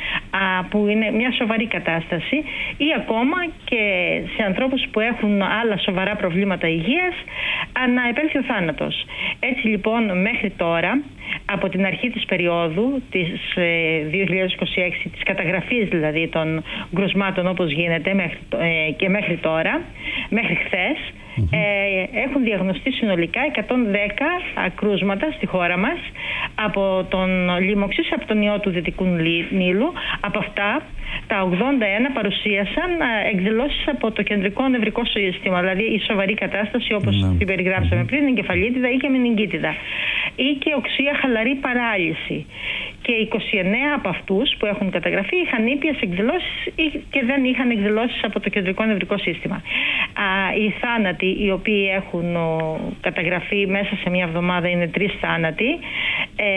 α, που είναι μια σοβαρή κατάσταση, ή ακόμα και σε ανθρώπους που έχουν άλλα σοβαρά προβλήματα υγείας να επέλθει ο θάνατος. Έτσι λοιπόν μέχρι τώρα, από την αρχή της περίοδου της ε, δύο χιλιάδες είκοσι έξι, της καταγραφής δηλαδή των κρουσμάτων όπως γίνεται μέχρι, ε, και μέχρι τώρα, μέχρι χθες, mm-hmm. ε, έχουν διαγνωστεί συνολικά εκατόν δέκα κρούσματα στη χώρα μας από τον λίμωξης, από τον ιό του Δυτικού Νείλου. Από αυτά τα ογδόντα ένα παρουσίασαν εκδηλώσεις από το κεντρικό νευρικό σύστημα, δηλαδή η σοβαρή κατάσταση όπως mm-hmm. την περιγράψαμε πριν, εγκεφαλίτιδα ή και μενιγκίτιδα, ή και οξία χαλαρή παράλυση. Και είκοσι εννέα από αυτούς που έχουν καταγραφεί είχαν ήπιες εκδηλώσεις και δεν είχαν εκδηλώσεις από το κεντρικό νευρικό σύστημα. Α, οι θάνατοι οι οποίοι έχουν ο, καταγραφεί μέσα σε μια εβδομάδα είναι τρεις θάνατοι ε,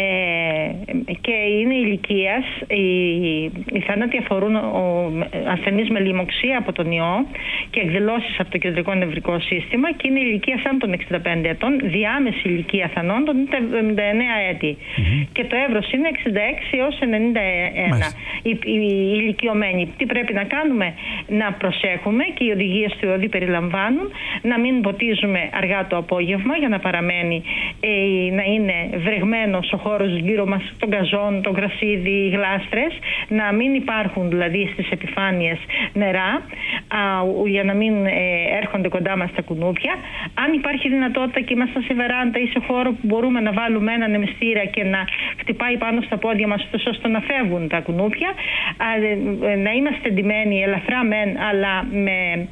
και είναι ηλικίας. Οι, οι θάνατοι αφορούν ο, ασθενείς με λίμωξη από τον ιό και εκδηλώσεις από το κεντρικό νευρικό σύστημα και είναι ηλικίας άνω των εξήντα πέντε ετών, διάμεση ηλικία θανόντων είναι εβδομήντα εννέα έτη mm-hmm. και το εύρος είναι εξήντα έξι έως ενενήντα ένα. Οι, οι, οι ηλικιωμένοι τι πρέπει να κάνουμε? Να προσέχουμε, και οι οδηγίες του ΕΟΔΗ περιλαμβάνουν, να μην ποτίζουμε αργά το απόγευμα για να παραμένει ε, να είναι βρεγμένος ο χώρος γύρω μας των καζών, το γρασίδι, οι γλάστρες, να μην υπάρχουν δηλαδή στις επιφάνειες νερά α, για να μην ε, έρχονται κοντά μας τα κουνούπια. Αν υπάρχει δυνατότητα και είμαστε σε βεράντα ή σε χώρο που μπορούμε να βάλουμε έναν εμιστήρα και να χτυπάει πάνω στα πόδια μας ώστε να φεύγουν τα κουνούπια, να είμαστε εντυμένοι ελαφρά μεν, αλλά με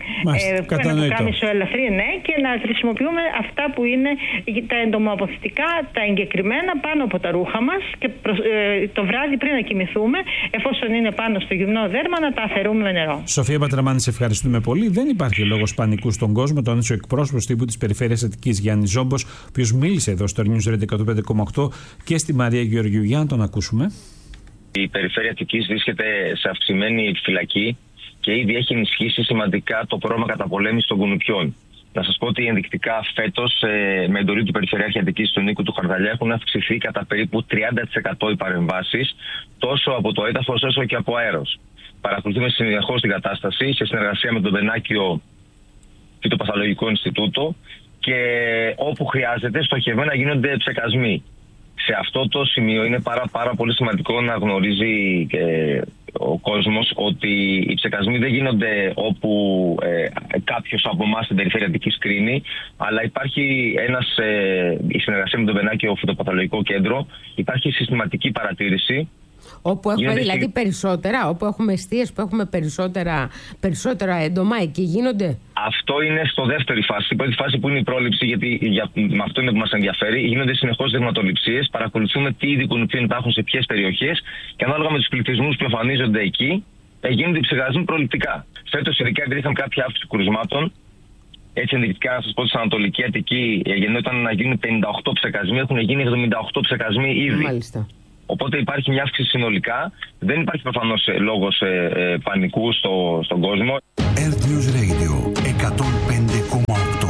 ε, ένα πουκάμισο ελαφρύ, ναι, και να χρησιμοποιούμε αυτά που είναι τα εντομοαποθητικά, τα εγκεκριμένα πάνω από τα ρούχα μας και προς, ε, το βράδυ πριν να κοιμηθούμε, εφόσον είναι πάνω στο γυμνό δέρμα, να τα αφαιρούμε με νερό. Σοφία Πατραμάνη, σε ευχαριστούμε πολύ. Δεν υπάρχει λόγος πανικού στον κόσμο. Το έδωσε ο εκπρόσωπος τύπου της Περιφέρειας Αττικής, Γιάννης Ζόμπος, ο οποίος μίλησε εδώ στο News Radio εκατόν πέντε κόμμα οκτώ και στη Μαρία Γεωργιού. Για να τον ακούσουμε. Η Περιφέρεια Αττικής βρίσκεται σε αυξημένη φυλακή και ήδη έχει ενισχύσει σημαντικά το πρόγραμμα καταπολέμησης των κουνουπιών. Να σας πω ότι ενδεικτικά φέτος, ε, με εντολή του Περιφερειάρχη Αττικής του Νίκου του Χαρδαλιά, έχουν αυξηθεί κατά περίπου τριάντα τοις εκατό οι παρεμβάσεις, τόσο από το έδαφος όσο και από αέρος. παρακολουθούμε συνεχώς την κατάσταση σε συνεργασία με τον Μπενάκιο Φυτοπαθολογικό Ινστιτούτο και όπου χρειάζεται στοχευμένα γίνονται ψεκασμοί. Σε αυτό το σημείο είναι πάρα, πάρα πολύ σημαντικό να γνωρίζει και ο κόσμος ότι οι ψεκασμοί δεν γίνονται όπου ε, κάποιος από εμάς στην περιφέρεια Αττικής κρίνει, αλλά υπάρχει ένας, ε, η συνεργασία με τον Μπενάκιο Φυτοπαθολογικό Κέντρο, υπάρχει συστηματική παρατήρηση. Όπου έχουμε γίνονται δηλαδή περισσότερα, όπου έχουμε εστίες που έχουμε περισσότερα, περισσότερα έντομα, εκεί γίνονται. Αυτό είναι στο δεύτερη φάση. Η πρώτη φάση που είναι η πρόληψη, γιατί για, με αυτό είναι που μας ενδιαφέρει. Γίνονται συνεχώς δειγματοληψίες, παρακολουθούμε τι είδη κουνουπιών υπάρχουν σε ποιες περιοχές και ανάλογα με τους πληθυσμούς που εμφανίζονται εκεί, γίνονται οι ψεκασμοί προληπτικά. Φέτος, ειδικά επειδή είχαμε κάποια αύξηση κρουσμάτων, έτσι ενδεικτικά να σας πω ότι στην Ανατολική Αττική γεννόταν να γίνουν πενήντα οκτώ ψεκασμοί, έχουν γίνει εβδομήντα οκτώ ψεκασμοί ήδη. Μάλιστα. Οπότε υπάρχει μια αύξηση συνολικά. Δεν υπάρχει προφανώς λόγος ε, ε, πανικού στο, στον κόσμο. Earth News Radio εκατόν πέντε κόμμα οκτώ.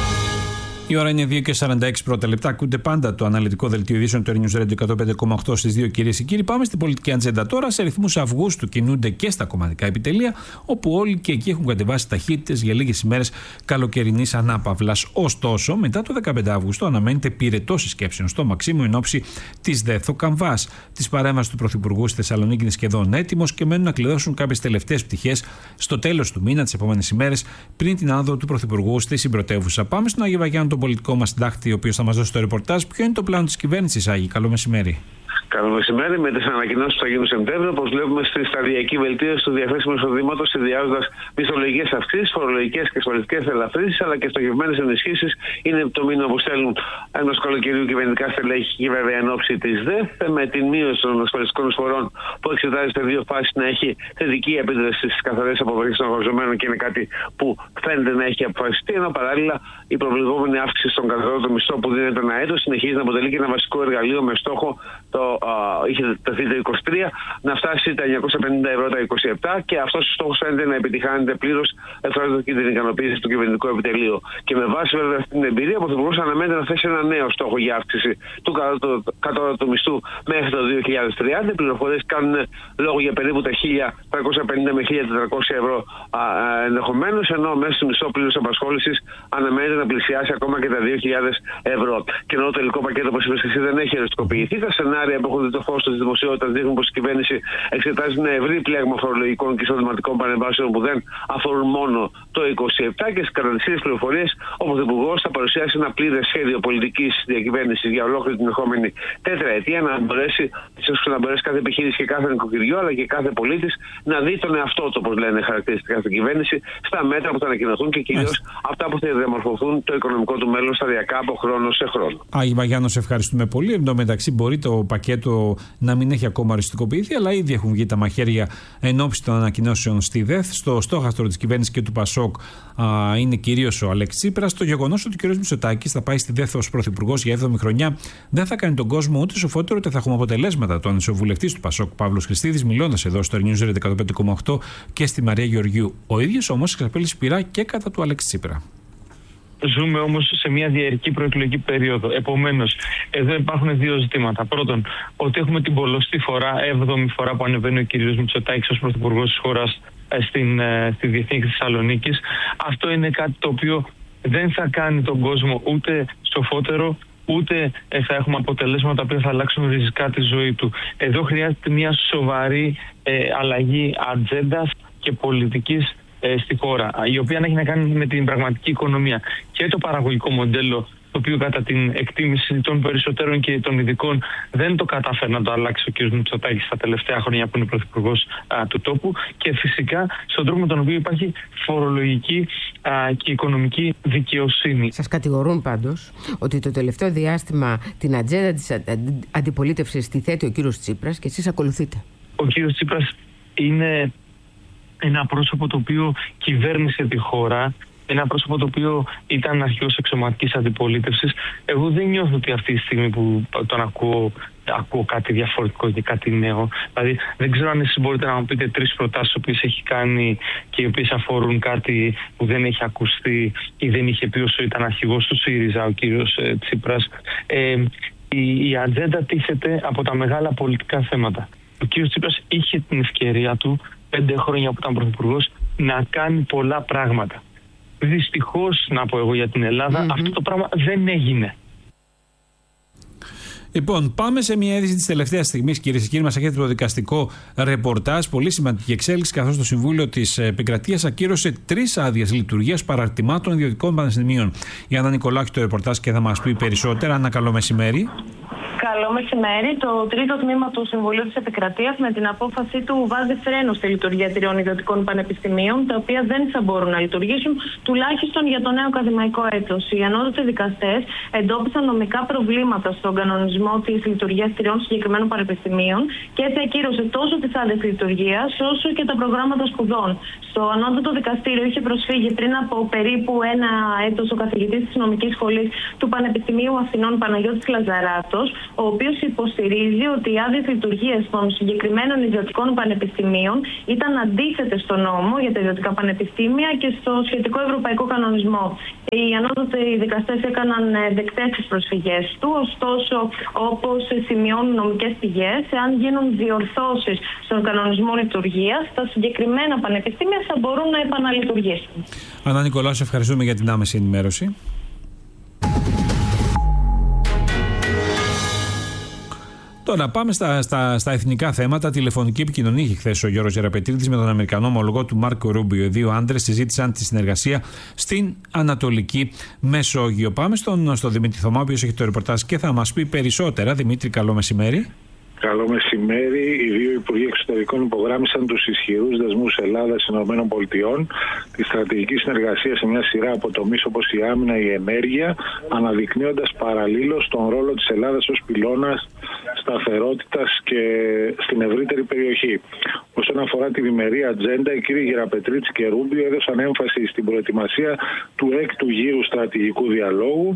Η ώρα είναι δύο και σαράντα έξι πρώτα λεπτά. Ακούτε πάντα το αναλυτικό δελτίο ειδήσεων του Earth News Radio εκατόν πέντε κόμμα οκτώ στις δύο, κυρίες και κύριοι. Πάμε στην πολιτική ατζέντα τώρα. Σε ρυθμούς Αυγούστου κινούνται και στα κομματικά επιτελεία, όπου όλοι και εκεί έχουν κατεβάσει ταχύτητες για λίγες ημέρες καλοκαιρινής ανάπαυλας. Ωστόσο, μετά το δεκαπέντε Αυγούστου αναμένεται πυρετώση σκέψεων στο Μαξίμου εν ώψη της ΔΕΘΟ Καμβάς. Της παρέμβασης του Πρωθυπουργού στη Θεσσαλονίκη είναι σχεδόν έτοιμος και μένουν να κλειδώσουν κάποιες τελευταίες πτυχές στο τέλος του μήνα, τις επόμενες ημέρες, πριν την άνοδο του Πρωθυπουργού στη συμπρωτεύουσα. Πάμε στον Άγιο Βαγιάννη, τον πολιτικό μας συντάκτη, ο οποίος θα μας δώσει το ρεπορτάζ. Ποιο είναι το πλάνο της κυβέρνησης, Άγη? Καλό μεσημέρι. Καλό μεσημέρι. Με τις ανακοινώσεις που θα γίνουν Σεπτέμβριο, προσβλέπουμε στη σταδιακή βελτίωση του διαθέσιμου εισοδήματος, συνδυάζοντας μισθολογικές αυξήσεις, φορολογικές και ασφαλιστικές ελαφρύνσεις, αλλά και στοχευμένες ενισχύσεις. Είναι το μήνυμα που στέλνουν ενός καλοκαιριού κυβερνητικά στελέχη και βέβαια εν ώψη της ΔΕΘ, με την μείωση των ασφαλιστικών εισφορών που εξετάζεται δύο φάσεις να έχει θετική επίδραση στις καθαρές αποβρύχες των εργαζομένων και είναι κάτι που φαίνεται να έχει αποφασιστεί, ενώ παράλληλα η προβλεπόμενη αύξηση στον κατώτατο μισθό που δίνεται ένα έτος συνεχίζει να αποτελεί και ένα βασικό εργαλείο με στόχο το Uh, είχε τεθεί το είκοσι τρία να φτάσει τα εννιακόσια πενήντα ευρώ τα είκοσι επτά και αυτός ο στόχος φαίνεται να επιτυχάνεται πλήρως, εκφράζοντας και την ικανοποίηση του κυβερνητικού επιτελείου. Και με βάση βέβαια αυτή την εμπειρία, ο Πρωθυπουργός αναμένεται να θέσει ένα νέο στόχο για αύξηση του κατώτατου μισθού μέχρι το δύο χιλιάδες τριάντα. Οι πληροφορίες κάνουν λόγο για περίπου τα χίλια τριακόσια πενήντα με χίλια τετρακόσια ευρώ ενδεχομένως, ενώ μέσα στο μισθό πλήρους απασχόλησης αναμένεται να πλησιάσει ακόμα και τα δύο χιλιάδες ευρώ. Και ενώ το τελικό πακέτο, όπως είπες εσύ, δεν έχει οριστικοποιηθεί, τα σενάρια που έχουν δει το φως της δημοσιότητας δείχνουν πως η κυβέρνηση εξετάζει ένα ευρύ πλέγμα φορολογικών και εισοδηματικών παρεμβάσεων που δεν αφορούν μόνο το είκοσι επτά και στις κατατησίες πληροφορίες ο Πρωθυπουργός θα παρουσιάσει ένα πλήρες σχέδιο πολιτικής διακυβέρνησης για ολόκληρη την ερχόμενη τέτραετία, να μπορέσει, να μπορέσει κάθε επιχείρηση και κάθε νοικοκυριό αλλά και κάθε πολίτης να δει τον εαυτό του, όπως λένε χαρακτηριστικά στην κυβέρνηση, στα μέτρα που θα ανακοινωθούν και κυρίως αυτά που θα διαμορφωθούν το οικονομικό του μέλλον σταδιακά από χρόνο σε χρόνο. Άγι Βαγιάννο, σε ευχαριστούμε πολύ. Εν τω μεταξύ, μπορεί το πακέτο να μην έχει ακόμα οριστικοποιηθεί, αλλά ήδη έχουν βγει τα μαχαίρια εν ώψη των ανακοινώσεων στη ΔΕΘ. Στο στόχαστρο της κυβέρνησης και του ΠΑΣΟΚ α, είναι κυρίως ο Αλέξης Τσίπρας. Το γεγονός ότι ο κ. Μητσοτάκης θα πάει στη ΔΕΘ ως πρωθυπουργός για έβδομη χρονιά δεν θα κάνει τον κόσμο ούτε σοφότερο, ούτε θα έχουμε αποτελέσματα. Τον ισοβουλευτής του ΠΑΣΟΚ, Παύλος Χριστίδης, μιλώντας εδώ στο News Radio εκατόν πέντε κόμμα οκτώ και στη Μαρία Γεωργίου. Ο ίδιος όμως εξαπέλει σπηρά και κατά του Αλέξη Τσίπρα. Ζούμε όμως σε μια διαρκή προεκλογική περίοδο. Επομένως, εδώ υπάρχουν δύο ζητήματα. Πρώτον, ότι έχουμε την πολλωστή φορά, έβδομη φορά που ανεβαίνει ο κ. Μητσοτάκης ως πρωθυπουργός της χώρας στην, στη Διεθνή Έκθεση Θεσσαλονίκης. Αυτό είναι κάτι το οποίο δεν θα κάνει τον κόσμο ούτε σοφότερο, ούτε θα έχουμε αποτελέσματα που θα αλλάξουν ριζικά τη ζωή του. Εδώ χρειάζεται μια σοβαρή ε, αλλαγή ατζέντας και πολιτικής στη χώρα, η οποία έχει να κάνει με την πραγματική οικονομία και το παραγωγικό μοντέλο, το οποίο κατά την εκτίμηση των περισσότερων και των ειδικών δεν το κατάφερε να το αλλάξει ο κ. Μητσοτάκης στα τελευταία χρόνια που είναι πρωθυπουργός του τόπου, και φυσικά στον τρόπο με τον οποίο υπάρχει φορολογική α, και οικονομική δικαιοσύνη. Σας κατηγορούν πάντως ότι το τελευταίο διάστημα την ατζέντα της αντιπολίτευσης τη θέτει ο κ. Τσίπρας και εσείς ακολουθείτε. Ο κ. Τσίπρας είναι ένα πρόσωπο το οποίο κυβέρνησε τη χώρα, ένα πρόσωπο το οποίο ήταν αρχηγός εξωματικής αντιπολίτευσης. Εγώ δεν νιώθω ότι αυτή τη στιγμή που τον ακούω, ακούω κάτι διαφορετικό και κάτι νέο. Δηλαδή, δεν ξέρω αν εσείς μπορείτε να μου πείτε τρεις προτάσεις που έχει κάνει και οι οποίες αφορούν κάτι που δεν έχει ακουστεί ή δεν είχε πει όσο ήταν αρχηγός του ΣΥΡΙΖΑ ο κύριος ε, Τσίπρας. Ε, η, η ατζέντα τίθεται από τα μεγάλα πολιτικά θέματα. Ο κύριος Τσίπρας είχε την ευκαιρία του πέντε χρόνια που ήταν πρωθυπουργός να κάνει πολλά πράγματα. Δυστυχώς, να πω εγώ για την Ελλάδα, mm-hmm. αυτό το πράγμα δεν έγινε. Λοιπόν, πάμε σε μια είδηση τη τελευταία στιγμή, κυρίες και κύριοι. Μας έχετε το δικαστικό ρεπορτάζ. Πολύ σημαντική εξέλιξη, καθώς το Συμβούλιο της Επικρατείας ακύρωσε τρεις άδειες λειτουργίας παραρτημάτων ιδιωτικών πανεπιστημίων. Η Άννα Νικολάου έχει το ρεπορτάζ και θα μας πει περισσότερα. Άννα, καλό μεσημέρι. Καλό μεσημέρι. Το τρίτο τμήμα του Συμβουλίου της Επικρατείας με την απόφαση του βάζει φρένο στη λειτουργία τριών ιδιωτικών πανεπιστημίων, τα οποία δεν θα μπορούν να λειτουργήσουν τουλάχιστον για το νέο ακαδημαϊκό έτος. Οι ανώτατοι δικαστές εντόπισαν νομικά προβλήματα στον κανονισμό της λειτουργίας τριών συγκεκριμένων πανεπιστημίων και έτσι ακύρωσε τόσο τις άδειες λειτουργίας όσο και τα προγράμματα σπουδών. Στο ανώτατο δικαστήριο είχε προσφύγει πριν από περίπου ένα έτος ο καθηγητής της νομικής σχολής του Πανεπιστημίου Αθηνών Παναγιώτης Λαζαράτος, ο οποίος υποστηρίζει ότι οι άδειες λειτουργίας των συγκεκριμένων ιδιωτικών πανεπιστημίων ήταν αντίθετες στον νόμο για τα ιδιωτικά πανεπιστήμια και στο σχετικό ευρωπαϊκό κανονισμό. Οι ανώτατοι δικαστές έκαναν δεκτές τις προσφυγές του, ωστόσο, όπως σημειώνουν νομικές πηγές, εάν γίνουν διορθώσεις στον κανονισμό λειτουργίας, τα συγκεκριμένα πανεπιστήμια θα μπορούν να επαναλειτουργήσουν. Άννα Νικολάου, σε ευχαριστούμε για την άμεση ενημέρωση. Τώρα πάμε στα, στα, στα εθνικά θέματα. Τηλεφωνική επικοινωνία είχε χθες ο Γιώργος Γεραπετρίδης με τον Αμερικανό ομολογό του Μάρκο Ρούμπιο. Οι δύο άντρες συζήτησαν τη συνεργασία στην Ανατολική Μεσόγειο. Πάμε στον, στο Δημήτρη Θωμά, ο οποίος έχει το ρεπορτάζ και θα μας πει περισσότερα. Δημήτρη, καλό μεσημέρι. Καλό μεσημέρι. Οι δύο Υπουργοί Εξωτερικών υπογράμμισαν τους ισχυρούς δεσμούς Ελλάδας-ΗΠΑ, τη στρατηγική συνεργασία σε μια σειρά από τομείς όπως η άμυνα, η ενέργεια, αναδεικνύοντας παραλλήλως τον ρόλο της Ελλάδας ως πυλώνας σταθερότητας και στην ευρύτερη περιοχή. Όσον αφορά τη διμερή ατζέντα, οι κύριοι Γεραπετρίτση και Ρούμπιο έδωσαν έμφαση στην προετοιμασία του έκτου γύρου στρατηγικού διαλόγου.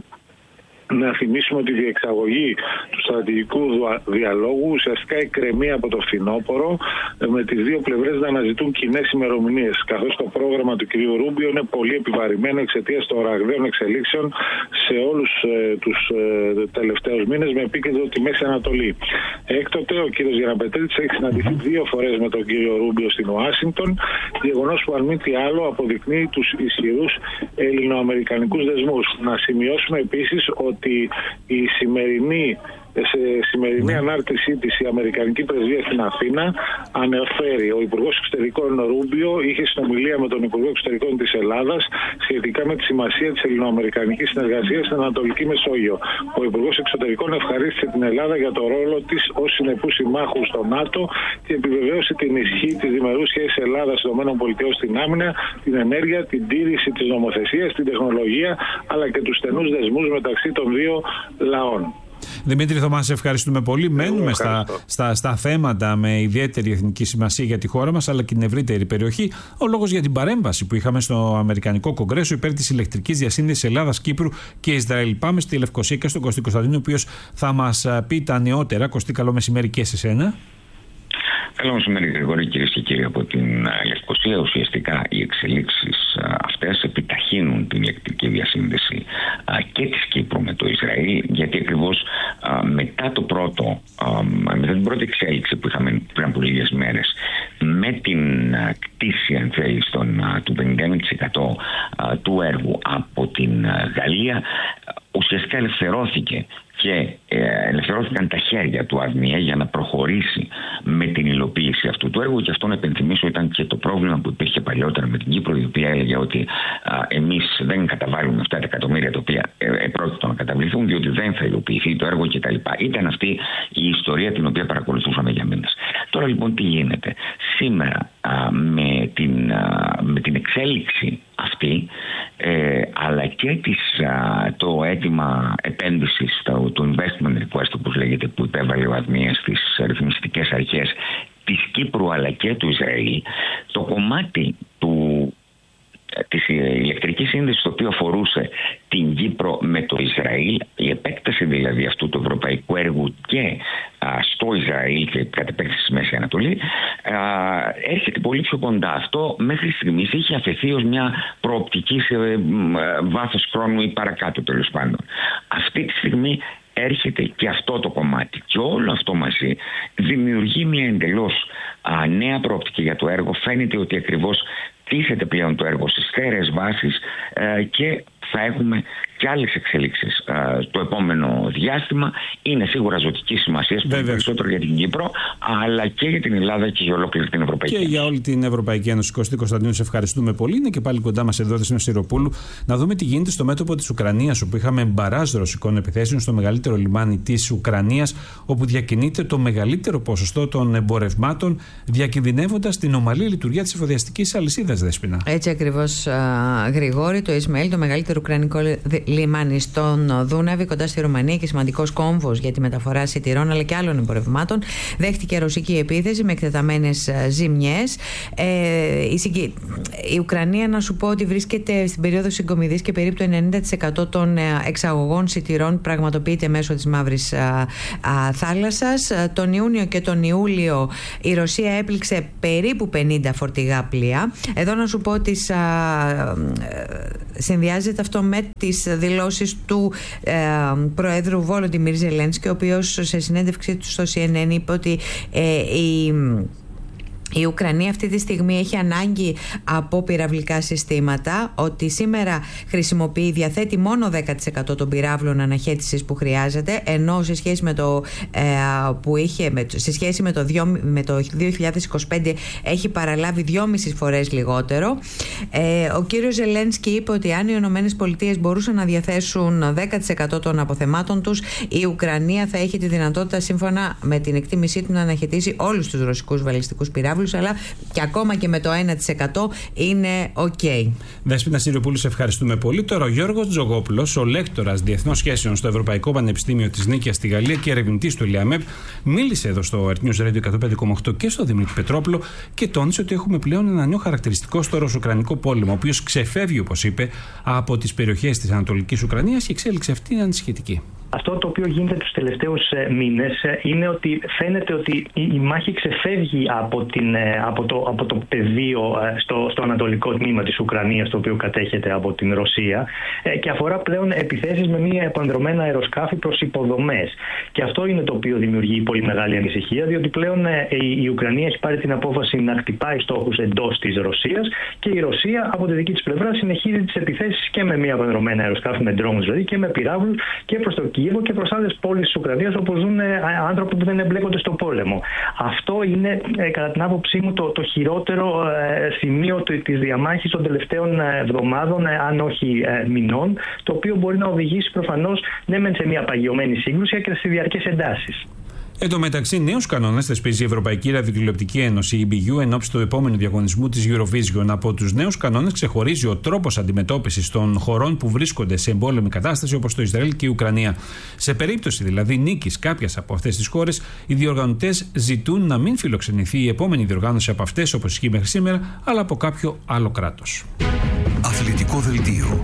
Να θυμίσουμε ότι η διεξαγωγή του στρατηγικού διαλόγου ουσιαστικά εκκρεμεί από το φθινόπωρο, με τις δύο πλευρές να αναζητούν κοινές ημερομηνίες, καθώς το πρόγραμμα του κ. Ρούμπιο είναι πολύ επιβαρημένο εξαιτίας των ραγδαίων εξελίξεων σε όλους ε, τους ε, τελευταίους μήνες, με επίκεντρο τη Μέση Ανατολή. Έκτοτε, ο κ. Γεραπετρίτης έχει συναντηθεί δύο φορές με τον κ. Ρούμπιο στην Ουάσιγκτον, γεγονός που αν μη τι άλλο αποδεικνύει τους ισχυρούς ελληνοαμερικανικούς δεσμούς. Να σημειώσουμε επίσης ότι ότι η σημερινή, σε σημερινή ανάρτησή της η Αμερικανική Πρεσβεία στην Αθήνα αναφέρει ο Υπουργός Εξωτερικών Ρούμπιο είχε συνομιλία με τον Υπουργό Εξωτερικών της Ελλάδας σχετικά με τη σημασία της ελληνοαμερικανικής συνεργασίας στην Ανατολική Μεσόγειο. Ο Υπουργός Εξωτερικών ευχαρίστησε την Ελλάδα για το ρόλο της ως συνεπού συμμάχου στο ΝΑΤΟ και επιβεβαίωσε την ισχύ της διμερούς σχέσης Ελλάδας-ΗΠΑ στην άμυνα, την ενέργεια, την τήρηση της νομοθεσίας, την τεχνολογία αλλά και τους στενούς δεσμούς μεταξύ των δύο λαών. Δημήτρη Θωμά, σε ευχαριστούμε πολύ. Μένουμε στα, στα, στα θέματα με ιδιαίτερη εθνική σημασία για τη χώρα μας αλλά και την ευρύτερη περιοχή. Ο λόγος για την παρέμβαση που είχαμε στο Αμερικανικό Κογκρέσο υπέρ της ηλεκτρικής διασύνδεσης Ελλάδας, Κύπρου και Ισραήλ. Πάμε στη Λευκοσία και στον Κωστή Κωνσταντίνο, ο οποίος θα μας πει τα νεότερα. Κωστή, καλό μεσημέρι και σε σένα. Καλό μεσημέρι, Γρηγόρη, κυρίες και κύριοι. Από την Λευκοσία, ουσιαστικά οι εξελίξεις αυτές επιταχύνουν την ηλεκτρική διασύνδεση και της Κύπρου με το Ισραήλ, γιατί ακριβώς μετά το πρώτο, μετά την πρώτη εξέλιξη που είχαμε πριν από λίγες μέρες, με την κτήση, αν θέλεις, του πενήντα ένα τοις εκατό του έργου από την Γαλλία, ουσιαστικά ελευθερώθηκε και ε, ελευθερώθηκαν τα χέρια του ΑΔΜΙΕ για να προχωρήσει με την υλοποίηση αυτού του έργου. Και αυτό, να επενθυμίσω, ήταν και το πρόβλημα που υπήρχε παλιότερα με την Κύπρο, η οποία έλεγε ότι α, εμείς δεν καταβάλουμε αυτά τα εκατομμύρια τα οποία ε, επρόκειτο να καταβληθούν, διότι δεν θα υλοποιηθεί το έργο κτλ. Ήταν αυτή η ιστορία την οποία παρακολουθούσαμε για μήνες. Τώρα λοιπόν τι γίνεται? Σήμερα α, με, την, α, με την εξέλιξη αυτή, ε, αλλά και της, α, το αίτημα επένδυσης, το, το investment request όπως λέγεται, που υπέβαλε ο ΑΔΜΙΕ στις ρυθμιστικές αρχές της Κύπρου αλλά και του Ισραήλ, το κομμάτι του, της ηλεκτρικής σύνδεσης το οποίο αφορούσε την Κύπρο με το Ισραήλ, η επέκταση δηλαδή αυτού του ευρωπαϊκού έργου και α, στο Ισραήλ και κατ' επέκταση στη Μέση Ανατολή, α, έρχεται πολύ πιο κοντά. Αυτό μέχρι στιγμής είχε αφαιθεί ως μια προοπτική σε βάθος χρόνου ή παρακάτω, τέλος πάντων. Αυτή τη στιγμή έρχεται και αυτό το κομμάτι. Και όλο αυτό μαζί δημιουργεί μια εντελώς α, νέα προοπτική για το έργο. Φαίνεται ότι ακριβώς τίθεται πλέον το έργο στις στέρεες βάσεις ε, και θα έχουμε και άλλες εξελίξεις ε, το επόμενο διάστημα. Είναι σίγουρα ζωτική σημασία, περισσότερο για την Κύπρο, αλλά και για την Ελλάδα και για ολόκληρη την Ευρωπαϊκή Ένωση. Και για όλη την Ευρωπαϊκή Ένωση. Κωστή Κωνσταντίνου, σε ευχαριστούμε πολύ. Είναι και πάλι κοντά μας εδώ, Δεσπόνα Σιροπούλου, να δούμε τι γίνεται στο μέτωπο της Ουκρανίας, όπου είχαμε μπαράζ ρωσικών επιθέσεων στο μεγαλύτερο λιμάνι της Ουκρανίας, όπου διακινείται το μεγαλύτερο ποσοστό των εμπορευμάτων, διακινδυνεύοντας την ομαλή λειτουργία της εφοδιαστικής αλυσίδας, Δέσποινα. Έτσι ακριβώς, Γρηγόρη. Το Ισμαήλ, το μεγαλύτερο ουκρανικό λιμάνι στον Δούναβη, κοντά στη Ρουμανία και σημαντικός κόμβος για τη μεταφορά σιτηρών αλλά και άλλων εμπορευμάτων, δέχτηκε ρωσική επίθεση με εκτεταμένες ζημιές. Ε, η, συγκ... η Ουκρανία, να σου πω ότι βρίσκεται στην περίοδο συγκομιδής και περίπου το ενενήντα τοις εκατό των εξαγωγών σιτηρών πραγματοποιείται μέσω της Μαύρης α, α, θάλασσας. Τον Ιούνιο και τον Ιούλιο η Ρωσία έπληξε περίπου πενήντα φορτηγά πλοία. Εδώ να σου πω ότι α, συνδυάζεται αυτό με τις δηλώσεις του ε, Προέδρου Βόλοντιμιρ Ζελένσκι, ο οποίος σε συνέντευξή του στο Σι Εν Εν είπε ότι ε, η Η Ουκρανία αυτή τη στιγμή έχει ανάγκη από πυραυλικά συστήματα, ότι σήμερα χρησιμοποιεί, διαθέτει μόνο δέκα τοις εκατό των πυράβλων αναχέτησης που χρειάζεται, ενώ σε σχέση με το, ε, που είχε, με, σε σχέση με το, με το δύο χιλιάδες είκοσι πέντε έχει παραλάβει δυόμιση φορές λιγότερο. Ε, ο κύριος Ζελένσκι είπε ότι αν οι Ηνωμένες Πολιτείες μπορούσαν να διαθέσουν δέκα τοις εκατό των αποθεμάτων τους, η Ουκρανία θα έχει τη δυνατότητα, σύμφωνα με την εκτίμησή του, να αναχαιτήσει όλους τους ρωσικούς βαλιστικούς πυράβλους, αλλά και ακόμα και με το ένα τοις εκατό είναι ok. Δέσποινα Σιροπούλου, σε ευχαριστούμε πολύ. Τώρα ο Γιώργος Τζογόπουλος, ο λέκτορας διεθνών σχέσεων στο Ευρωπαϊκό Πανεπιστήμιο της Νίκαιας στη Γαλλία και ερευνητής του ΕΛΙΑΜΕΠ, μίλησε εδώ στο Earth News Radio εκατόν πέντε κόμμα οκτώ και στο Δημήτρη Πετρόπουλο και τόνισε ότι έχουμε πλέον ένα νέο χαρακτηριστικό στο Ρωσο-Ουκρανικό πόλεμο, ο οποίος ξεφεύγει, όπως είπε, από τις περιοχές της Ανατολικής Ουκρανίας και η εξέλιξη αυτή είναι ανησυχητική. Αυτό το οποίο γίνεται τους τελευταίους μήνες είναι ότι φαίνεται ότι η μάχη ξεφεύγει από, την, από, το, από το πεδίο στο, στο ανατολικό τμήμα της Ουκρανίας, το οποίο κατέχεται από την Ρωσία, και αφορά πλέον επιθέσεις με μία επανδρομένα αεροσκάφη προς υποδομές. Και αυτό είναι το οποίο δημιουργεί πολύ μεγάλη ανησυχία, διότι πλέον η Ουκρανία έχει πάρει την απόφαση να χτυπάει στόχους εντός της Ρωσίας και η Ρωσία από τη δική της πλευρά συνεχίζει τις επιθέσεις και με μία επανδρομένα αεροσκάφη, με drones δηλαδή, και με πυράβλους και προς το και προς άλλες πόλεις της Ουκρανίας όπου ζουν άνθρωποι που δεν εμπλέκονται στο πόλεμο. Αυτό είναι, κατά την άποψή μου, το, το χειρότερο σημείο της διαμάχης των τελευταίων εβδομάδων, αν όχι μηνών, το οποίο μπορεί να οδηγήσει προφανώς ναι μεν σε μια παγιωμένη σύγκρουση και σε διαρκές εντάσεις. Εν τω μεταξύ, νέους κανόνες θεσπίζει η Ευρωπαϊκή Ραδιοτηλεοπτική Ένωση, η Ι Μπι Γιου, εν ώψη του επόμενου διαγωνισμού της Eurovision. Από τους νέους κανόνες ξεχωρίζει ο τρόπος αντιμετώπισης των χωρών που βρίσκονται σε εμπόλεμη κατάσταση, όπως το Ισραήλ και η Ουκρανία. Σε περίπτωση δηλαδή νίκης κάποιας από αυτές τις χώρες, οι διοργανωτές ζητούν να μην φιλοξενηθεί η επόμενη διοργάνωση από αυτές, όπως ισχύει μέχρι σήμερα, αλλά από κάποιο άλλο κράτος. Αθλητικό δελτίο.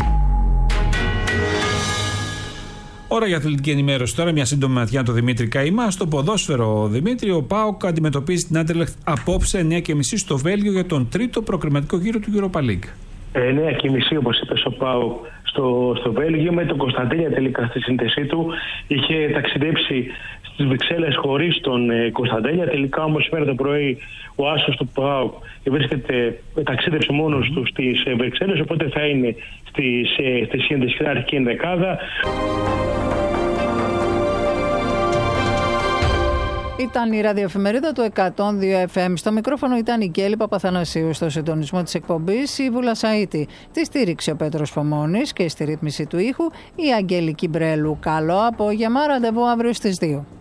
Ώρα για αθλητική ενημέρωση τώρα. Μια σύντομη ματιά το Δημήτρη Καημά. Στο ποδόσφαιρο, Δημήτρη, ο ΠΑΟΚ αντιμετωπίζει την Άντερλεχτ απόψε εννιά και μισή στο Βέλγιο για τον τρίτο προκριματικό γύρο του Europa League. εννιά και μισή, όπως είπες, ο ΠΑΟΚ στο, στο Βέλγιο, με τον Κωνσταντέλια τελικά στη σύνθεσή του. Είχε ταξιδέψει στις Βρυξέλλες χωρίς τον ε, Κωνσταντέλια. Τελικά όμως σήμερα το πρωί ο άσος του ΠΑΟΚ βρίσκεται, ταξίδεψε μόνος του στις ε, Βρυξέλλες, οπότε θα είναι στις, ε, στη σύνδεση στην αρχική ενδεκάδα. Ήταν η ραδιοεφημερίδα του εκατόν δύο εφ εμ. Στο μικρόφωνο ήταν η Κέλλη Παπαθανασίου. Στο συντονισμό της εκπομπής η Βούλα Σαΐτη. Τη στήριξε ο Πέτρος Φωμώνης και στη ρύθμιση του ήχου η Αγγέλικη Μπρέλου. Καλό απόγευμα, ραντεβού αύριο στις δύο.